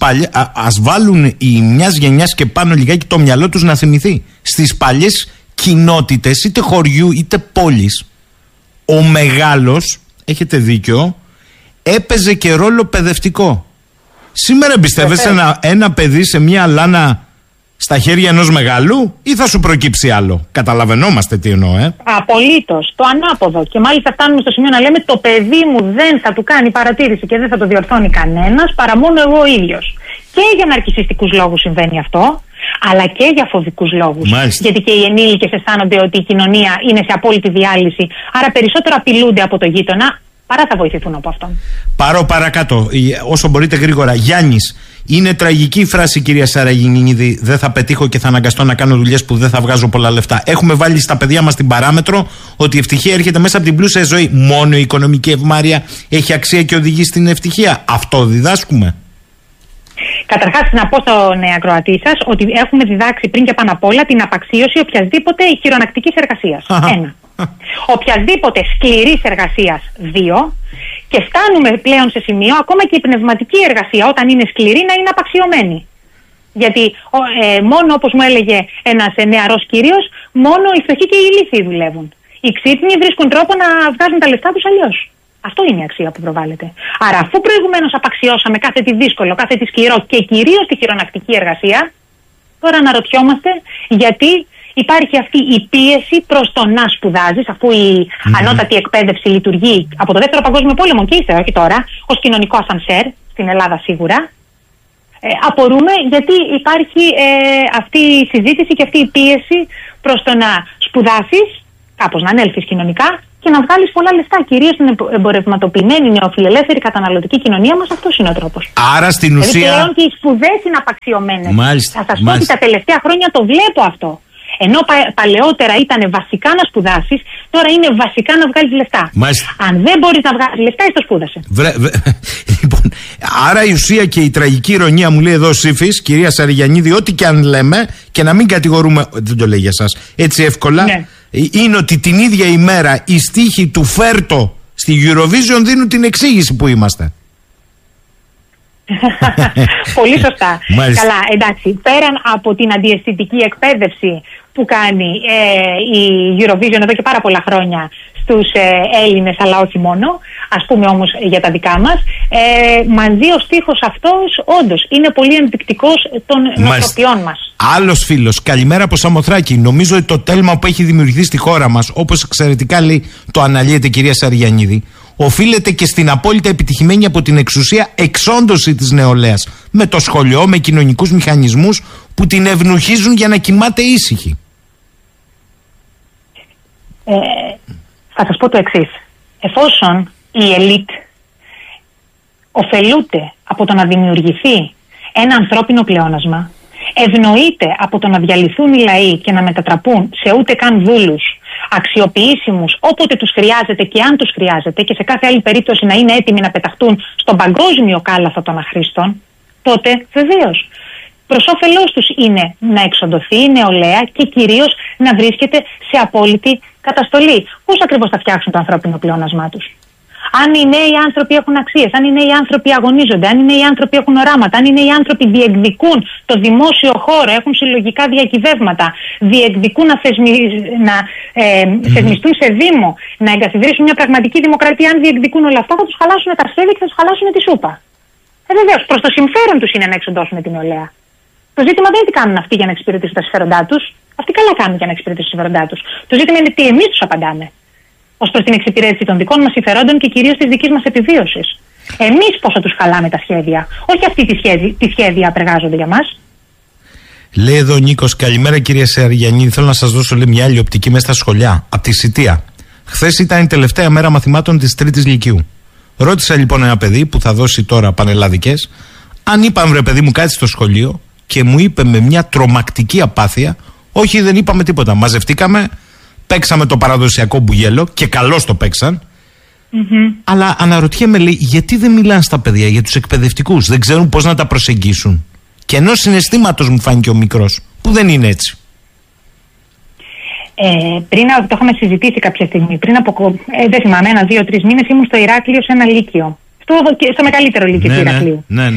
Ας βάλουν οι μιας γενιάς και πάνω λιγάκι το μυαλό τους να θυμηθεί. Στις παλιές κοινότητες, είτε χωριού είτε πόλης, ο μεγάλος, έχετε δίκιο, έπαιζε και ρόλο παιδευτικό. Σήμερα εμπιστεύεσαι ένα παιδί σε μια λάνα στα χέρια ενός μεγάλου ή θα σου προκύψει άλλο? Καταλαβαίνόμαστε τι εννοώ, Απολύτως. Το ανάποδο. Και μάλιστα φτάνουμε στο σημείο να λέμε: το παιδί μου δεν θα του κάνει παρατήρηση και δεν θα το διορθώνει κανένας παρά μόνο εγώ ο ίδιος. Και για ναρκισσιστικούς λόγους συμβαίνει αυτό, αλλά και για φοβικούς λόγους. Μάλιστα. Γιατί και οι ενήλικες αισθάνονται ότι η κοινωνία είναι σε απόλυτη διάλυση, άρα περισσότερο απειλούνται από το γείτονα παρά θα βοηθηθούν από αυτόν. Πάρω παρακάτω, όσο μπορείτε γρήγορα. Γιάννης, είναι τραγική η φράση, κυρία Σαραγινίδη, δεν θα πετύχω και θα αναγκαστώ να κάνω δουλειές που δεν θα βγάζω πολλά λεφτά. Έχουμε βάλει στα παιδιά μας την παράμετρο ότι η ευτυχία έρχεται μέσα από την πλούσια ζωή. Μόνο η οικονομική ευμάρεια έχει αξία και οδηγεί στην ευτυχία. Αυτό διδάσκουμε? Καταρχάς, να πω στον ακροατή σας ότι έχουμε διδάξει πριν και πάνω απ' όλα την απαξίωση οποιασδήποτε χειρονακτικής εργασίας. 1. Οποιασδήποτε σκληρής εργασίας. 2. Και φτάνουμε πλέον σε σημείο ακόμα και η πνευματική εργασία, όταν είναι σκληρή, να είναι απαξιωμένη. Γιατί μόνο, όπως μου έλεγε ένας νεαρός κύριος, μόνο οι φτωχοί και οι ηλίθιοι δουλεύουν. Οι ξύπνοι βρίσκουν τρόπο να βγάζουν τα λεφτά τους αλλιώς. Αυτό είναι η αξία που προβάλλεται. Άρα, αφού προηγουμένως απαξιώσαμε κάθε τι δύσκολο, κάθε τι σκληρό και κυρίως τη χειρονακτική εργασία, τώρα αναρωτιόμαστε γιατί υπάρχει αυτή η πίεση προς το να σπουδάζεις, αφού η ανώτατη εκπαίδευση λειτουργεί από το Δεύτερο Παγκόσμιο Πόλεμο και ύστερα, όχι τώρα, ως κοινωνικό ασανσέρ, στην Ελλάδα σίγουρα. Απορούμε γιατί υπάρχει αυτή η συζήτηση και αυτή η πίεση προς το να σπουδάσεις κάπως να ανέλθεις κοινωνικά και να βγάλεις πολλά λεφτά. Κυρίως στην εμπορευματοποιημένη νεοφιλελεύθερη καταναλωτική κοινωνία μας, αυτός είναι ο τρόπος. Άρα στην ουσία. Δηλαδή πλέον και οι σπουδές είναι απαξιωμένες. Μάλιστα. Θα σας πω ότι τα τελευταία χρόνια το βλέπω αυτό. Ενώ παλαιότερα ήταν βασικά να σπουδάσεις, τώρα είναι βασικά να βγάλεις λεφτά. Μάλιστα. Αν δεν μπορείς να βγάλεις λεφτά, το σπούδασε. Λοιπόν, άρα η ουσία και η τραγική ηρωνία, μου λέει εδώ ο Σύφης, κυρία Σαριγιαννίδη, ό,τι και αν λέμε και να μην κατηγορούμε, δεν το λέει για σας έτσι εύκολα, ναι, είναι ότι την ίδια ημέρα οι στίχοι του Φέρτο στη Eurovision δίνουν την εξήγηση που είμαστε. Πολύ σωστά. Μάλιστα. Καλά, εντάξει. Πέραν από την αντιαισθητική εκπαίδευση που κάνει η Eurovision εδώ και πάρα πολλά χρόνια στους Έλληνες, αλλά όχι μόνο, ας πούμε όμως για τα δικά μας, μαζί ο στίχος αυτός όντως είναι πολύ ενδεικτικός των νοοτροπιών μας. Άλλος φίλος, καλημέρα από Σαμοθράκη. Νομίζω ότι το τέλμα που έχει δημιουργηθεί στη χώρα μας, όπως εξαιρετικά λέει το αναλύεται κυρία Σαριγιαννίδη, οφείλεται και στην απόλυτα επιτυχημένη από την εξουσία εξόντωση της νεολαίας, με το σχολείο, με κοινωνικούς μηχανισμούς που την ευνουχίζουν για να κοιμάται ήσυχη. Θα σας πω το εξής. Εφόσον η ελίτ ωφελούνται από το να δημιουργηθεί ένα ανθρώπινο πλεόνασμα, ευνοείται από το να διαλυθούν οι λαοί και να μετατραπούν σε ούτε καν δούλους, αξιοποιήσιμους όποτε τους χρειάζεται και αν τους χρειάζεται, και σε κάθε άλλη περίπτωση να είναι έτοιμοι να πεταχτούν στον παγκόσμιο κάλαθο των αχρήστων, τότε βεβαίως προς όφελός τους είναι να εξοντωθεί η νεολαία και κυρίως να βρίσκεται σε απόλυτη καταστολή. Πώς ακριβώς θα φτιάξουν το ανθρώπινο πλεόνασμά τους? Αν οι νέοι άνθρωποι έχουν αξίες, αν οι νέοι άνθρωποι αγωνίζονται, αν οι νέοι άνθρωποι έχουν οράματα, αν οι νέοι άνθρωποι διεκδικούν το δημόσιο χώρο, έχουν συλλογικά διακυβεύματα, διεκδικούν να θεσμιστούν σε Δήμο, να εγκαθιδρύσουν μια πραγματική δημοκρατία, αν διεκδικούν όλα αυτά, θα τους χαλάσουν τα σχέδια και θα τους χαλάσουν τη σούπα. Βεβαίως, προς το συμφέρον τους είναι να εξοντώσουν την νεολαία. Το ζήτημα δεν είναι τι κάνουν αυτοί για να εξυπηρετήσουν τα συμφέροντά τους. Αυτοί καλά κάνουν για να εξυπηρετήσουν τα συμφέροντά τους. Το ζήτημα είναι τι εμείς τους απαντάμε ως προς την εξυπηρέτηση των δικών μας συμφερόντων και κυρίως της δικής μας επιβίωσης. Εμείς πόσο τους χαλάμε τα σχέδια, όχι αυτοί τι σχέδια απεργάζονται για μας. Λέει εδώ ο Νίκος, καλημέρα κυρία Σαριγιαννίδη. Θέλω να σας δώσω μια άλλη οπτική μέσα στα σχολιά, από τη Σιτία. Χθες ήταν η τελευταία μέρα μαθημάτων της 3ης Λυκείου. Ρώτησα λοιπόν ένα παιδί που θα δώσει τώρα πανελλαδικές, αν είπαμε ρε παιδί μου κάτι στο σχολείο, και μου είπε με μια τρομακτική απάθεια, όχι δεν είπαμε τίποτα. Μαζευτήκαμε, παίξαμε το παραδοσιακό μπουγέλο και καλώς το παίξαν. Αλλά αναρωτιέμαι, λέει, γιατί δεν μιλάνε στα παιδιά, για τους εκπαιδευτικούς? Δεν ξέρουν πώς να τα προσεγγίσουν? Και ενός συναισθήματος μου φάνηκε ο μικρός, που δεν είναι έτσι. Το είχαμε συζητήσει κάποια στιγμή. Πριν από, δεν θυμάμαι, 1-2-3 μήνες ήμουν στο Ηράκλειο σε ένα λύκειο. Στο μεγαλύτερο λύκειο του Ηρακλείου. Ναι.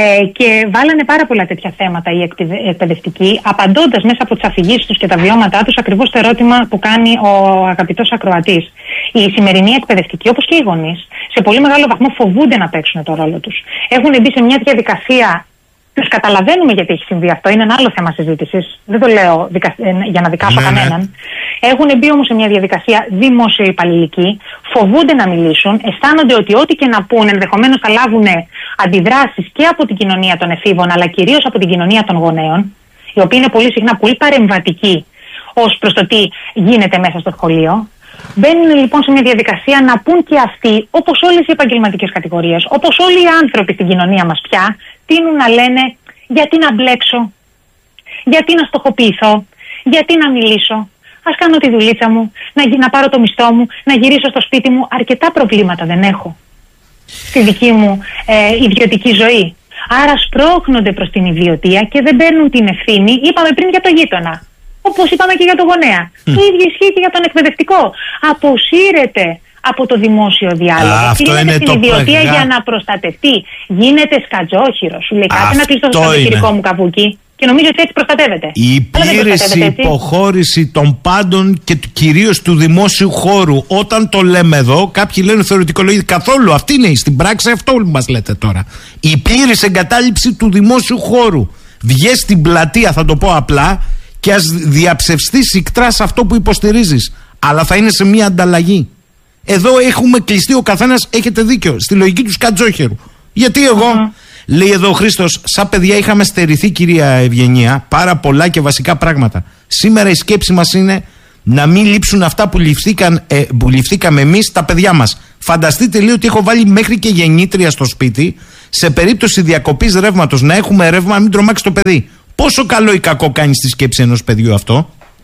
Και βάλανε πάρα πολλά τέτοια θέματα οι εκπαιδευτικοί, απαντώντας μέσα από τις αφηγήσεις τους και τα βιώματά τους ακριβώς το ερώτημα που κάνει ο αγαπητός ακροατής. Οι σημερινοί εκπαιδευτικοί, όπως και οι γονείς, σε πολύ μεγάλο βαθμό φοβούνται να παίξουν το ρόλο τους. Έχουν μπει σε μια διαδικασία. Τους καταλαβαίνουμε γιατί έχει συμβεί αυτό, είναι ένα άλλο θέμα συζήτησης. Δεν το λέω για να δικάσω κανέναν. Έχουν μπει όμως σε μια διαδικασία δημόσιο-υπαλληλική, φοβούνται να μιλήσουν, αισθάνονται ότι ό,τι και να πούν ενδεχομένως θα λάβουν αντιδράσεις και από την κοινωνία των εφήβων, αλλά κυρίως από την κοινωνία των γονέων, η οποία είναι πολύ συχνά πολύ παρεμβατική ως προς το τι γίνεται μέσα στο σχολείο. Μπαίνουν λοιπόν σε μια διαδικασία να πούν και αυτοί, όπως όλες οι επαγγελματικές κατηγορίες, όπως όλοι οι άνθρωποι στην κοινωνία μας πια, τείνουν να λένε γιατί να μπλέξω, γιατί να στοχοποιηθώ, γιατί να μιλήσω, ας κάνω τη δουλίτσα μου, να πάρω το μισθό μου, να γυρίσω στο σπίτι μου. Αρκετά προβλήματα δεν έχω στη δική μου ιδιωτική ζωή. Άρα σπρώχνονται προς την ιδιωτία και δεν παίρνουν την ευθύνη. Είπαμε πριν για το γείτονα, όπως είπαμε και για το γονέα. Το ίδιο ισχύει και για τον εκπαιδευτικό. Αποσύρεται από το δημόσιο διάλογο. Κλείνεται στην ιδιωτία για να προστατευτεί. Γίνεται σκατζόχυρο. Σου λέει κάτι να κλειστώ στο δικηγορικό μου καβούκι. Και νομίζω ότι έτσι προστατεύεται. Η πλήρης υποχώρηση των πάντων και κυρίως του δημόσιου χώρου. Όταν το λέμε εδώ, κάποιοι λένε θεωρητικολογεί. Καθόλου αυτή είναι στην πράξη, αυτό μας λέτε τώρα. Η πλήρης εγκατάλειψη του δημόσιου χώρου. Βγες στην πλατεία, θα το πω απλά, και ας διαψευστεί ικτρά σε αυτό που υποστηρίζεις. Αλλά θα είναι σε μια ανταλλαγή. Εδώ έχουμε κλειστεί, ο καθένας, έχετε δίκιο, στη λογική του σκατζόχερου. Γιατί εγώ, λέει εδώ ο Χρήστος, σαν παιδιά είχαμε στερηθεί, κυρία Ευγενία, πάρα πολλά και βασικά πράγματα. Σήμερα η σκέψη μας είναι να μην λείψουν αυτά που ληφθήκαμε εμείς τα παιδιά μας. Φανταστείτε λίγο ότι έχω βάλει μέχρι και γεννήτρια στο σπίτι, σε περίπτωση διακοπής ρεύματος να έχουμε ρεύμα, να μην τρομάξει το παιδί. Πόσο καλό ή κακό κάνει στη σκέψη ενός παιδιού αυτό?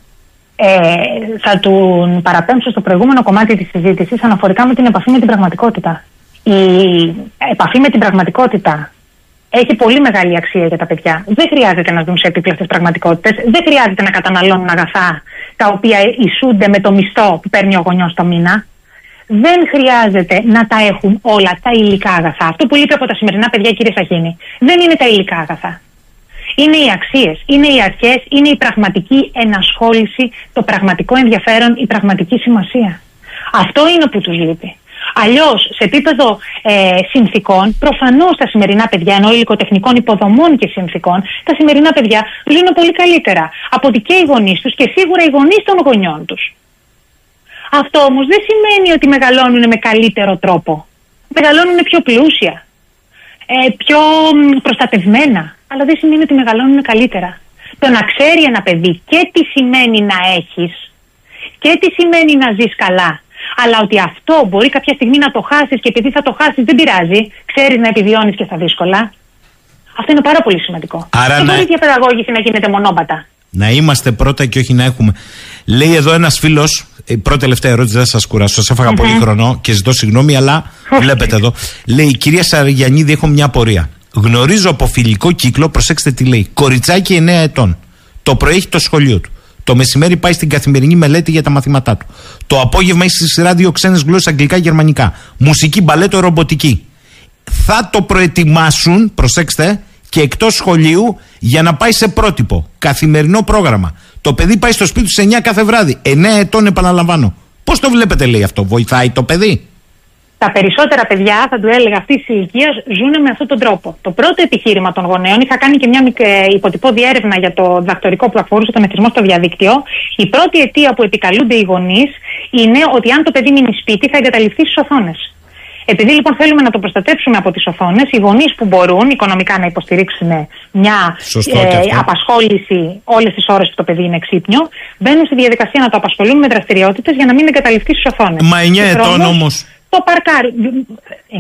Θα του παραπέμψω στο προηγούμενο κομμάτι της συζήτησης αναφορικά με την επαφή με την πραγματικότητα. Η επαφή με την πραγματικότητα έχει πολύ μεγάλη αξία για τα παιδιά. Δεν χρειάζεται να ζουν σε επίπλαστες πραγματικότητες. Δεν χρειάζεται να καταναλώνουν αγαθά τα οποία ισούνται με το μισθό που παίρνει ο γονιός το μήνα. Δεν χρειάζεται να τα έχουν όλα τα υλικά αγαθά. Αυτό που λείπει από τα σημερινά παιδιά, κύριε Σαχίνη, δεν είναι τα υλικά αγαθά. Είναι οι αξίες, είναι οι αρχές, είναι η πραγματική ενασχόληση, το πραγματικό ενδιαφέρον, η πραγματική σημασία. Αυτό είναι που τους λείπει. Αλλιώς, σε επίπεδο συνθήκων, προφανώς τα σημερινά παιδιά, ενώ υλικοτεχνικών υποδομών και συνθήκων, τα σημερινά παιδιά ζουν πολύ καλύτερα από ότι και οι γονείς τους και σίγουρα οι γονείς των γονιών τους. Αυτό όμως δεν σημαίνει ότι μεγαλώνουν με καλύτερο τρόπο. Μεγαλώνουν πιο πλούσια, πιο προστατευμένα, αλλά δεν σημαίνει ότι μεγαλώνουν καλύτερα. Το να ξέρει ένα παιδί και τι σημαίνει να έχεις και τι σημαίνει να ζεις καλά, αλλά ότι αυτό μπορεί κάποια στιγμή να το χάσεις και επειδή θα το χάσεις δεν πειράζει, ξέρεις να επιβιώνεις και στα δύσκολα. Αυτό είναι πάρα πολύ σημαντικό. Άρα δεν μπορεί η διαπαιδαγώγηση να γίνεται μονόπατα. Να είμαστε πρώτα και όχι να έχουμε. Λέει εδώ ένας φίλος, πρώτη τελευταία ερώτηση, δεν σας κουράσω, σας έφαγα πολύ χρόνο και ζητώ συγγνώμη, αλλά βλέπετε εδώ. Λέει, κυρία Σαριαννίδη, έχω μια απορία. Γνωρίζω από φιλικό κύκλο, προσέξτε τι λέει, κοριτσάκι 9 ετών. Το πρωί έχει το σχολείο του. Το μεσημέρι πάει στην καθημερινή μελέτη για τα μαθήματά του. Το απόγευμα έχει στη σειρά 2 ξένες γλώσσες, αγγλικά, γερμανικά. Μουσική, μπαλέτο, ρομποτική. Θα το προετοιμάσουν, προσέξτε, και εκτός σχολείου για να πάει σε πρότυπο. Καθημερινό πρόγραμμα. Το παιδί πάει στο σπίτι του σε 9 κάθε βράδυ. 9 ετών, επαναλαμβάνω. Πώς το βλέπετε, λέει αυτό, βοηθάει το παιδί? Τα περισσότερα παιδιά, θα του έλεγα, αυτή τη ηλικία ζουν με αυτόν τον τρόπο. Το πρώτο επιχείρημα των γονέων, είχα κάνει και μια υποτυπώδη έρευνα για το διδακτορικό που αφορούσε τον εθισμό στο διαδίκτυο. Η πρώτη αιτία που επικαλούνται οι γονείς είναι ότι αν το παιδί μείνει σπίτι θα εγκαταλειφθεί στις οθόνες. Επειδή λοιπόν θέλουμε να το προστατεύσουμε από τις οθόνες, οι γονείς που μπορούν οικονομικά να υποστηρίξουν μια απασχόληση όλες τις ώρες που το παιδί είναι ξύπνιο, μπαίνουν στη διαδικασία να το απασχολούν με δραστηριότητες για να μην εγκαταλειφθεί στις οθόνες. Μα 9 ετών όμως. Το παρκάρι. 9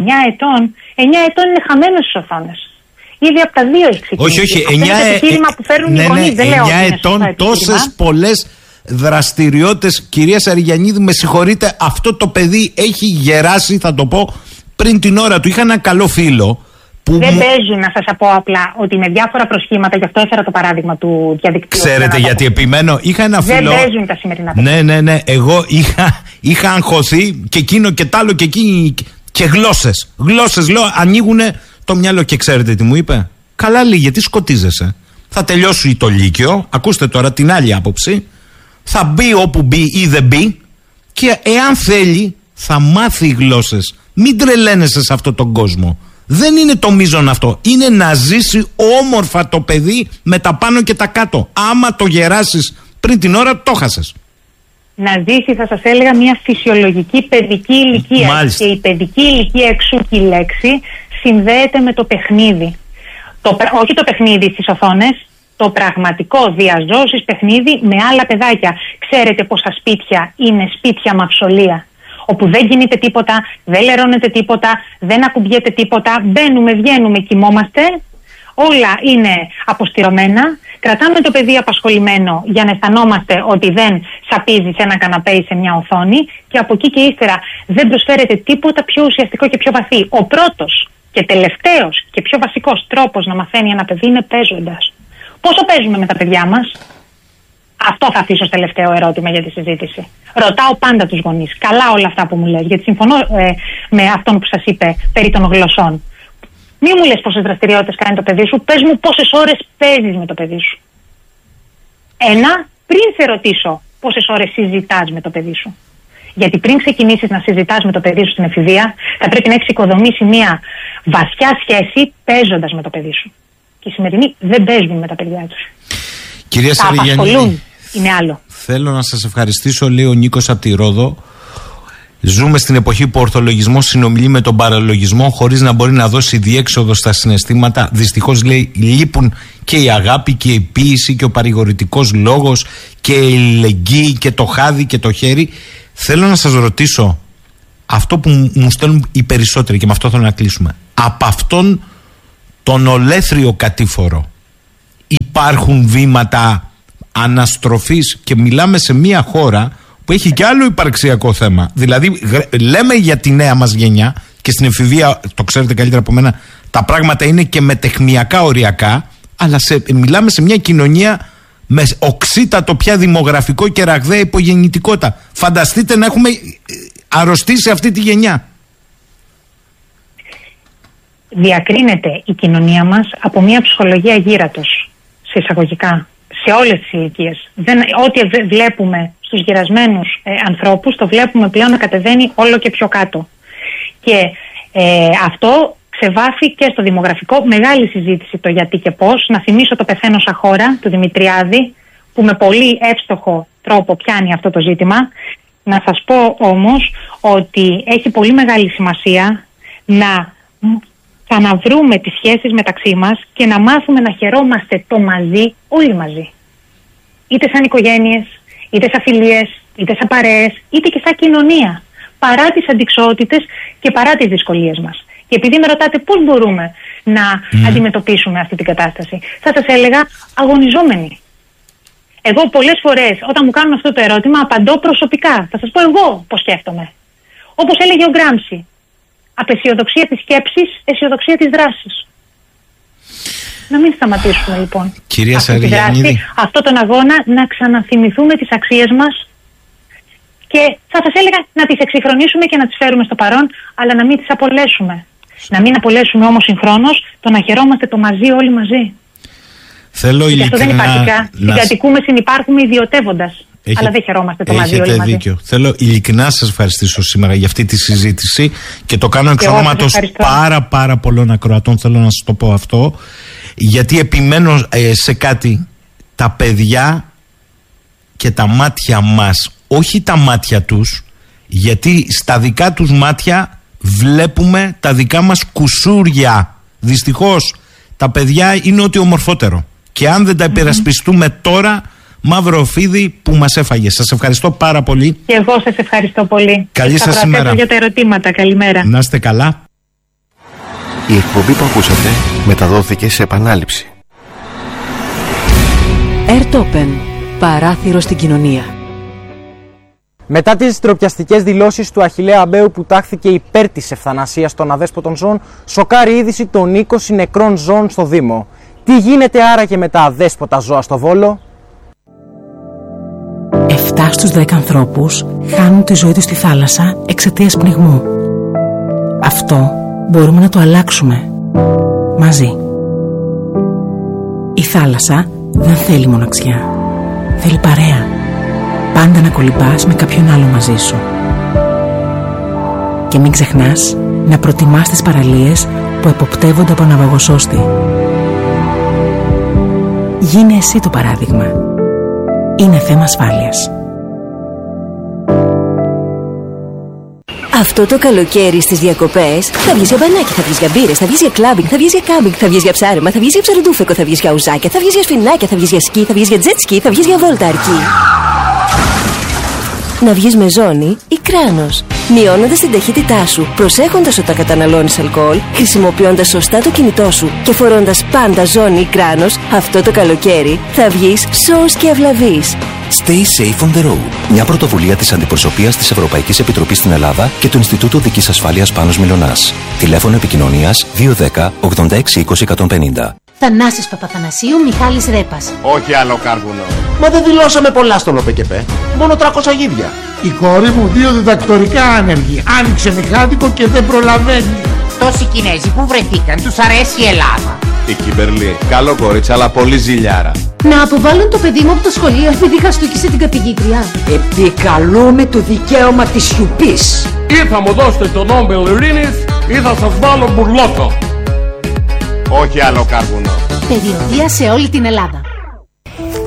ετών είναι χαμένο στις οθόνες. Ήδη από τα 2 έχει ξεκινήσει. Όχι, 9 επιχείρημα που φέρνουν οι γονείς. 9 ετών, τόσες πολλές δραστηριότητες. Κυρία Σαριαννίδη, με συγχωρείτε, αυτό το παιδί έχει γεράσει, θα το πω, πριν την ώρα του. Είχα ένα καλό φίλο που. Δεν παίζουν, να σας πω απλά, ότι με διάφορα προσχήματα, γι' αυτό έφερα το παράδειγμα του διαδικτύου. Ξέρετε γιατί επιμένω? Είχα ένα φίλο. Δεν παίζουν τα σημερινά παιδιά. Ναι. Εγώ είχα αγχωθεί και εκείνο και τ' άλλο και εκείνη. Και γλώσσες. Γλώσσες, λέω, ανοίγουν το μυαλό. Και ξέρετε τι μου είπε? Καλά, λέει, γιατί σκοτίζεσαι? Θα τελειώσει το Λύκειο. Ακούστε τώρα την άλλη άποψη. Θα μπει όπου μπει ή δεν μπει. Και εάν θέλει, θα μάθει γλώσσες. Μην τρελαίνεσαι σε αυτόν τον κόσμο. Δεν είναι το μείζον αυτό. Είναι να ζήσει όμορφα το παιδί με τα πάνω και τα κάτω. Άμα το γεράσεις πριν την ώρα, το χάσες. Να ζήσει, θα σας έλεγα, μια φυσιολογική παιδική ηλικία. Μάλιστα. Και η παιδική ηλικία, εξού και η λέξη, συνδέεται με το παιχνίδι. Όχι το παιχνίδι στις οθόνες, το πραγματικό διαζώσεις παιχνίδι με άλλα παιδάκια. Ξέρετε πόσα σπίτια είναι σπίτια μαυσολία, όπου δεν κινείται τίποτα, δεν λερώνεται τίποτα, δεν ακουμπιέται τίποτα, μπαίνουμε, βγαίνουμε, κοιμόμαστε, όλα είναι αποστηρωμένα, κρατάμε το παιδί απασχολημένο για να αισθανόμαστε ότι δεν σαπίζει σε ένα καναπέ ή σε μια οθόνη και από εκεί και ύστερα δεν προσφέρεται τίποτα πιο ουσιαστικό και πιο βαθύ. Ο πρώτος και τελευταίος και πιο βασικός τρόπος να μαθαίνει ένα παιδί είναι παίζοντας. Πόσο παίζουμε με τα παιδιά μας? Αυτό θα αφήσω ως τελευταίο ερώτημα για τη συζήτηση. Ρωτάω πάντα τους γονείς. Καλά όλα αυτά που μου λες, γιατί συμφωνώ με αυτόν που σας είπε περί των γλωσσών. Μη μου λες πόσες δραστηριότητες κάνει το παιδί σου, πες μου πόσες ώρες παίζεις με το παιδί σου. Πριν σε ρωτήσω πόσες ώρες συζητάς με το παιδί σου. Γιατί πριν ξεκινήσεις να συζητάς με το παιδί σου στην εφηβεία, θα πρέπει να έχεις οικοδομήσει μια βαθιά σχέση παίζοντας με το παιδί σου. Και οι σημερινοί δεν παίζουν με τα παιδιά τους. Κυρία Σαριαννίδη, είναι άλλο. Θέλω να σας ευχαριστήσω, λέει ο Νίκος από τη Ρόδο. Ζούμε στην εποχή που ο ορθολογισμός συνομιλεί με τον παραλογισμό χωρίς να μπορεί να δώσει διέξοδο στα συναισθήματα. Δυστυχώς, λέει, λείπουν και η αγάπη και η ποίηση και ο παρηγορητικός λόγος και η αλληλεγγύη και το χάδι και το χέρι. Θέλω να σας ρωτήσω αυτό που μου στέλνουν οι περισσότεροι, και με αυτό θέλω να κλείσουμε. Από αυτόν τον ολέθριο κατήφορο υπάρχουν βήματα αναστροφής, και μιλάμε σε μια χώρα που έχει κι άλλο υπαρξιακό θέμα. Δηλαδή λέμε για τη νέα μας γενιά, και στην εφηβεία, το ξέρετε καλύτερα από μένα, τα πράγματα είναι και μετεχνιακά οριακά, αλλά μιλάμε σε μια κοινωνία με οξύτατο πια δημογραφικό και ραγδαία υπογεννητικότητα. Φανταστείτε να έχουμε αρρωστήσει αυτή τη γενιά. Διακρίνεται η κοινωνία μας από μια ψυχολογία γύρατος, σε εισαγωγικά, σε όλες τις ηλικίες. Ό,τι βλέπουμε στους γυρασμένους ανθρώπους, το βλέπουμε πλέον να κατεβαίνει όλο και πιο κάτω. Και αυτό ξεβάφει και στο δημογραφικό. Μεγάλη συζήτηση το γιατί και πώς. Να θυμίσω το «Πεθαίνω σαν χώρα» του Δημητριάδη, που με πολύ εύστοχο τρόπο πιάνει αυτό το ζήτημα. Να σας πω όμως ότι έχει πολύ μεγάλη σημασία να ξαναβρούμε τις σχέσεις μεταξύ μας και να μάθουμε να χαιρόμαστε το μαζί, όλοι μαζί. Είτε σαν οικογένειες, είτε σαν φιλίες, είτε σαν παρέες, είτε και σαν κοινωνία. Παρά τις αντιξότητες και παρά τις δυσκολίες μας. Και επειδή με ρωτάτε πώς μπορούμε να αντιμετωπίσουμε αυτή την κατάσταση, θα σας έλεγα αγωνιζόμενοι. Εγώ πολλές φορές όταν μου κάνουν αυτό το ερώτημα απαντώ προσωπικά. Θα σας πω εγώ πώς σκέφτομαι. Όπως έλεγε ο Γκράμψη, απεσιοδοξία της σκέψης, αισιοδοξία της δράσης. Να μην σταματήσουμε λοιπόν Κυρία αυτή τη δράση, αυτόν τον αγώνα, να ξαναθυμηθούμε τις αξίες μας και θα σας έλεγα να τις εξυγχρονίσουμε και να τις φέρουμε στο παρόν, αλλά να μην τις απολέσουμε. Να μην απολέσουμε όμως συγχρόνως το να χαιρόμαστε το μαζί όλοι μαζί. Θέλω και αυτό δεν υπάρχει πια. Συγκατοικούμε, συνυπάρχουμε ιδιωτεύοντας. Αλλά δεν χαιρόμαστε το μαζί όλοι μαζί. Δίκιο. Θέλω ειλικρινά να σας ευχαριστήσω σήμερα για αυτή τη συζήτηση και το κάνω εξ ονόματος πάρα πολλών ακροατών. Θέλω να σας το πω αυτό, γιατί επιμένω σε κάτι. Τα παιδιά και τα μάτια μας, όχι τα μάτια τους, γιατί στα δικά τους μάτια βλέπουμε τα δικά μας κουσούρια. Δυστυχώς τα παιδιά είναι ό,τι ομορφότερο, και αν δεν τα υπερασπιστούμε τώρα, μαύρο φίδι που μας έφαγε. Σας ευχαριστώ πάρα πολύ. Και εγώ σας ευχαριστώ πολύ. Καλή σας ημέρα. Για τα ερωτήματα. Καλημέρα. Να είστε καλά. Η εκπομπή που ακούσατε μεταδόθηκε σε επανάληψη. Airtopen. Παράθυρο στην κοινωνία. Μετά τις ντροπιαστικές δηλώσεις του Αχιλλέα Αμπαίου που τάχθηκε υπέρ της ευθανασίας των αδέσποτων ζώων, σοκάρει η είδηση των 20 νεκρών ζώων στο Δήμο. Τι γίνεται άραγε με τα αδέσποτα ζώα στο Βόλο? 7 στους 10 ανθρώπους χάνουν τη ζωή τους στη θάλασσα εξαιτίας πνιγμού. Αυτό μπορούμε να το αλλάξουμε μαζί. Η θάλασσα δεν θέλει μοναξιά. Θέλει παρέα. Πάντα να κολυμπάς με κάποιον άλλο μαζί σου. Και μην ξεχνάς να προτιμάς τις παραλίες που εποπτεύονται από ναυαγοσώστη. Γίνε εσύ το παράδειγμα. Είναι θέμα ασφάλειας. Αυτό το καλοκαίρι στις διακοπές θα βγεις για μπανάκι, θα βγεις για μπύρες, θα βγεις για κλάμπινγκ, θα βγεις για κάμπινγκ, θα βγεις για ψάρεμα, θα βγεις για ψαροντούφεκο, θα βγεις για ουζάκια, θα βγεις για σφινάκια, θα βγεις για σκι, θα βγεις για jet ski, θα βγεις για βόλτα αρκή. Να βγεις με ζώνη ή κράνος, μειώνοντας την ταχύτητά σου, προσέχοντας όταν καταναλώνεις αλκοόλ, χρησιμοποιώντας σωστά το κινητό σου και φορώντας πάντα ζώνη ή κράνος, αυτό το καλοκαίρι θα βγεις σώος και αυλαβής. Stay safe on the road. Μια πρωτοβουλία της Αντιπροσωπείας της Ευρωπαϊκής Επιτροπής στην Ελλάδα και του Ινστιτούτου Δικής Ασφάλειας Πάνος Μιλωνάς. Τηλέφωνο επικοινωνίας 210 86 20 150. Θανάσης Παπαθανασίου, Μιχάλης Ρέπας. Όχι άλλο κάρβουνο. Μα δεν δηλώσαμε πολλά στον ΟΠΕΚΕΠΕ. Μόνο 300 γίδια. Η κόρη μου 2 διδακτορικά άνεργη. Άνοιξε μηχάνικο και δεν προλαβαίνει. Τόσοι Κινέζοι που βρεθήκαν, τους αρέσει η Ελλάδα. Η Κιμπερλή, καλό κορίτσι, αλλά πολύ ζηλιάρα. Να αποβάλουν το παιδί μου από το σχολείο επειδή χαστούκισε την καθηγήτρια. Επικαλούμε το δικαίωμα της σιωπής. Ή θα μου δώσετε τον Νόμπελ Ειρήνης ή θα σας βάλω μπουρλότο. Όχι άλλο κάρβουνο. Περιοδεία σε όλη την Ελλάδα.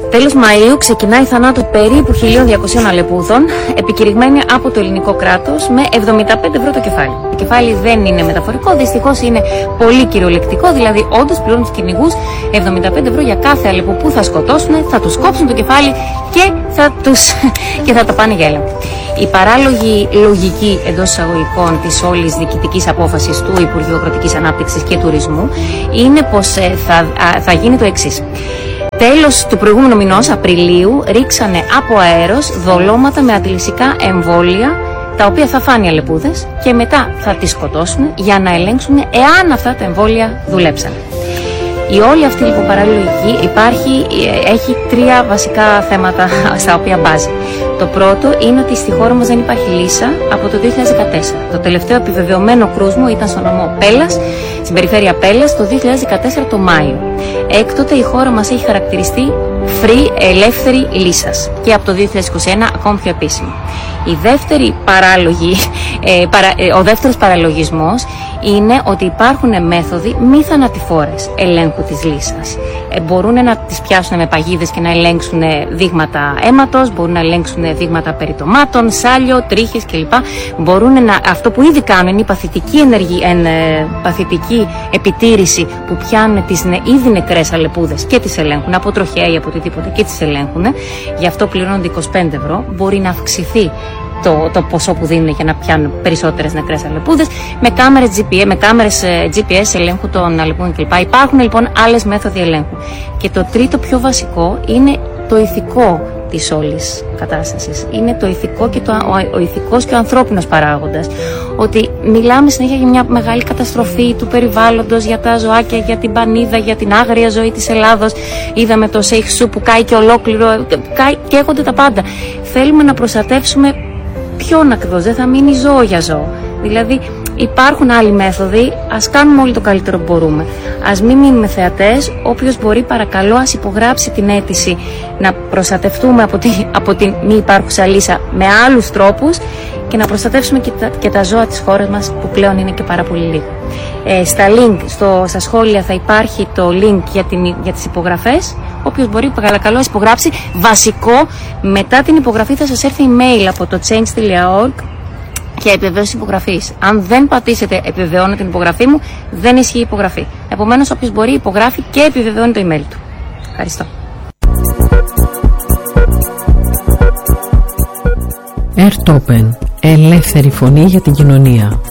Τέλος Μαΐου ξεκινάει η θανάτου περίπου 1.200 αλεπούδων, επικηρυγμένη από το ελληνικό κράτος με 75 ευρώ το κεφάλι. Το κεφάλι δεν είναι μεταφορικό, δυστυχώς είναι πολύ κυριολεκτικό, δηλαδή όντως πληρώνουν τους κυνηγούς 75 ευρώ για κάθε αλεπού που θα σκοτώσουν, θα τους κόψουν το κεφάλι και θα το πάνε για έλεγχο. Η παράλογη λογική εντός εισαγωγικών της όλης διοικητικής απόφασης του Υπουργείου Αγροτικής Ανάπτυξης και Τουρισμού είναι πως θα γίνει το εξής. Τέλος του προηγούμενου μηνός, Απριλίου, ρίξανε από αέρος δολώματα με αντιλυσικά εμβόλια, τα οποία θα φάνε οι αλεπούδες και μετά θα τις σκοτώσουν για να ελέγξουν εάν αυτά τα εμβόλια δουλέψαν. Η όλη αυτή λοιπόν παραλογική έχει τρία βασικά θέματα στα οποία μπάζει. Το πρώτο είναι ότι στη χώρα μας δεν υπάρχει λύσα από το 2014. Το τελευταίο επιβεβαιωμένο κρούσμο ήταν στο νομό Πέλλας, στην περιφέρεια Πέλλας, το 2014 το Μάιο. Έκτοτε η χώρα μας έχει χαρακτηριστεί ελεύθερη λύσας και από το 2021 ακόμη πιο επίσημο. Ο δεύτερος παραλογισμός είναι ότι υπάρχουν μέθοδοι μη θανατηφόρες ελέγχου της λύσας. Μπορούν να τις πιάσουν με παγίδες και να ελέγξουν δείγματα αίματος, μπορούν να ελέγξουν δείγματα περιτομάτων, σάλιο, τρίχες κλπ. Αυτό που ήδη κάνουν είναι η παθητική επιτήρηση που πιάνουν τις ήδη νεκρές αλεπούδες και τις ελέγχουν από τροχέα ή από οτιδήποτε και τις ελέγχουν. Γι' αυτό πληρώνονται 25 ευρώ. Μπορεί να αυξηθεί το ποσό που δίνουν για να πιάνουν περισσότερες νεκρές αλεπούδες με κάμερες GPS ελέγχου των αλεπούδων κλπ. Υπάρχουν λοιπόν άλλες μέθοδοι ελέγχου. Και το τρίτο πιο βασικό είναι το ηθικό της όλης κατάστασης. Είναι το ηθικό και ο ηθικός και ο ανθρώπινος παράγοντας. Ότι μιλάμε συνέχεια για μια μεγάλη καταστροφή του περιβάλλοντος, για τα ζωάκια, για την πανίδα, για την άγρια ζωή της Ελλάδος. Είδαμε το Σέιχσου που κάει και ολόκληρο, καίγονται τα πάντα. Θέλουμε να προστατεύσουμε ποιον ακριβώς, δεν θα μείνει ζώο για ζώο. Δηλαδή υπάρχουν άλλοι μέθοδοι, ας κάνουμε όλοι το καλύτερο που μπορούμε. Ας μην μείνουμε θεατές, όποιος μπορεί παρακαλώ ας υπογράψει την αίτηση να προστατευτούμε από την μη υπάρχουσα λύσα με άλλους τρόπους και να προστατεύσουμε και τα ζώα της χώρας μας που πλέον είναι και πάρα πολύ λίγα. Στα σχόλια θα υπάρχει το link για τις υπογραφές. Όποιος μπορεί παρακαλώ υπογράψει. Βασικό, μετά την υπογραφή θα σας έρθει email από το change.org και επιβεβαίωση υπογραφής. Αν δεν πατήσετε επιβεβαιώνω την υπογραφή μου, δεν ισχύει η υπογραφή. Επομένως, όποιος μπορεί υπογράφει και επιβεβαιώνει το email του. Ευχαριστώ. Ερτόπεν. Ελεύθερη φωνή για την κοινωνία.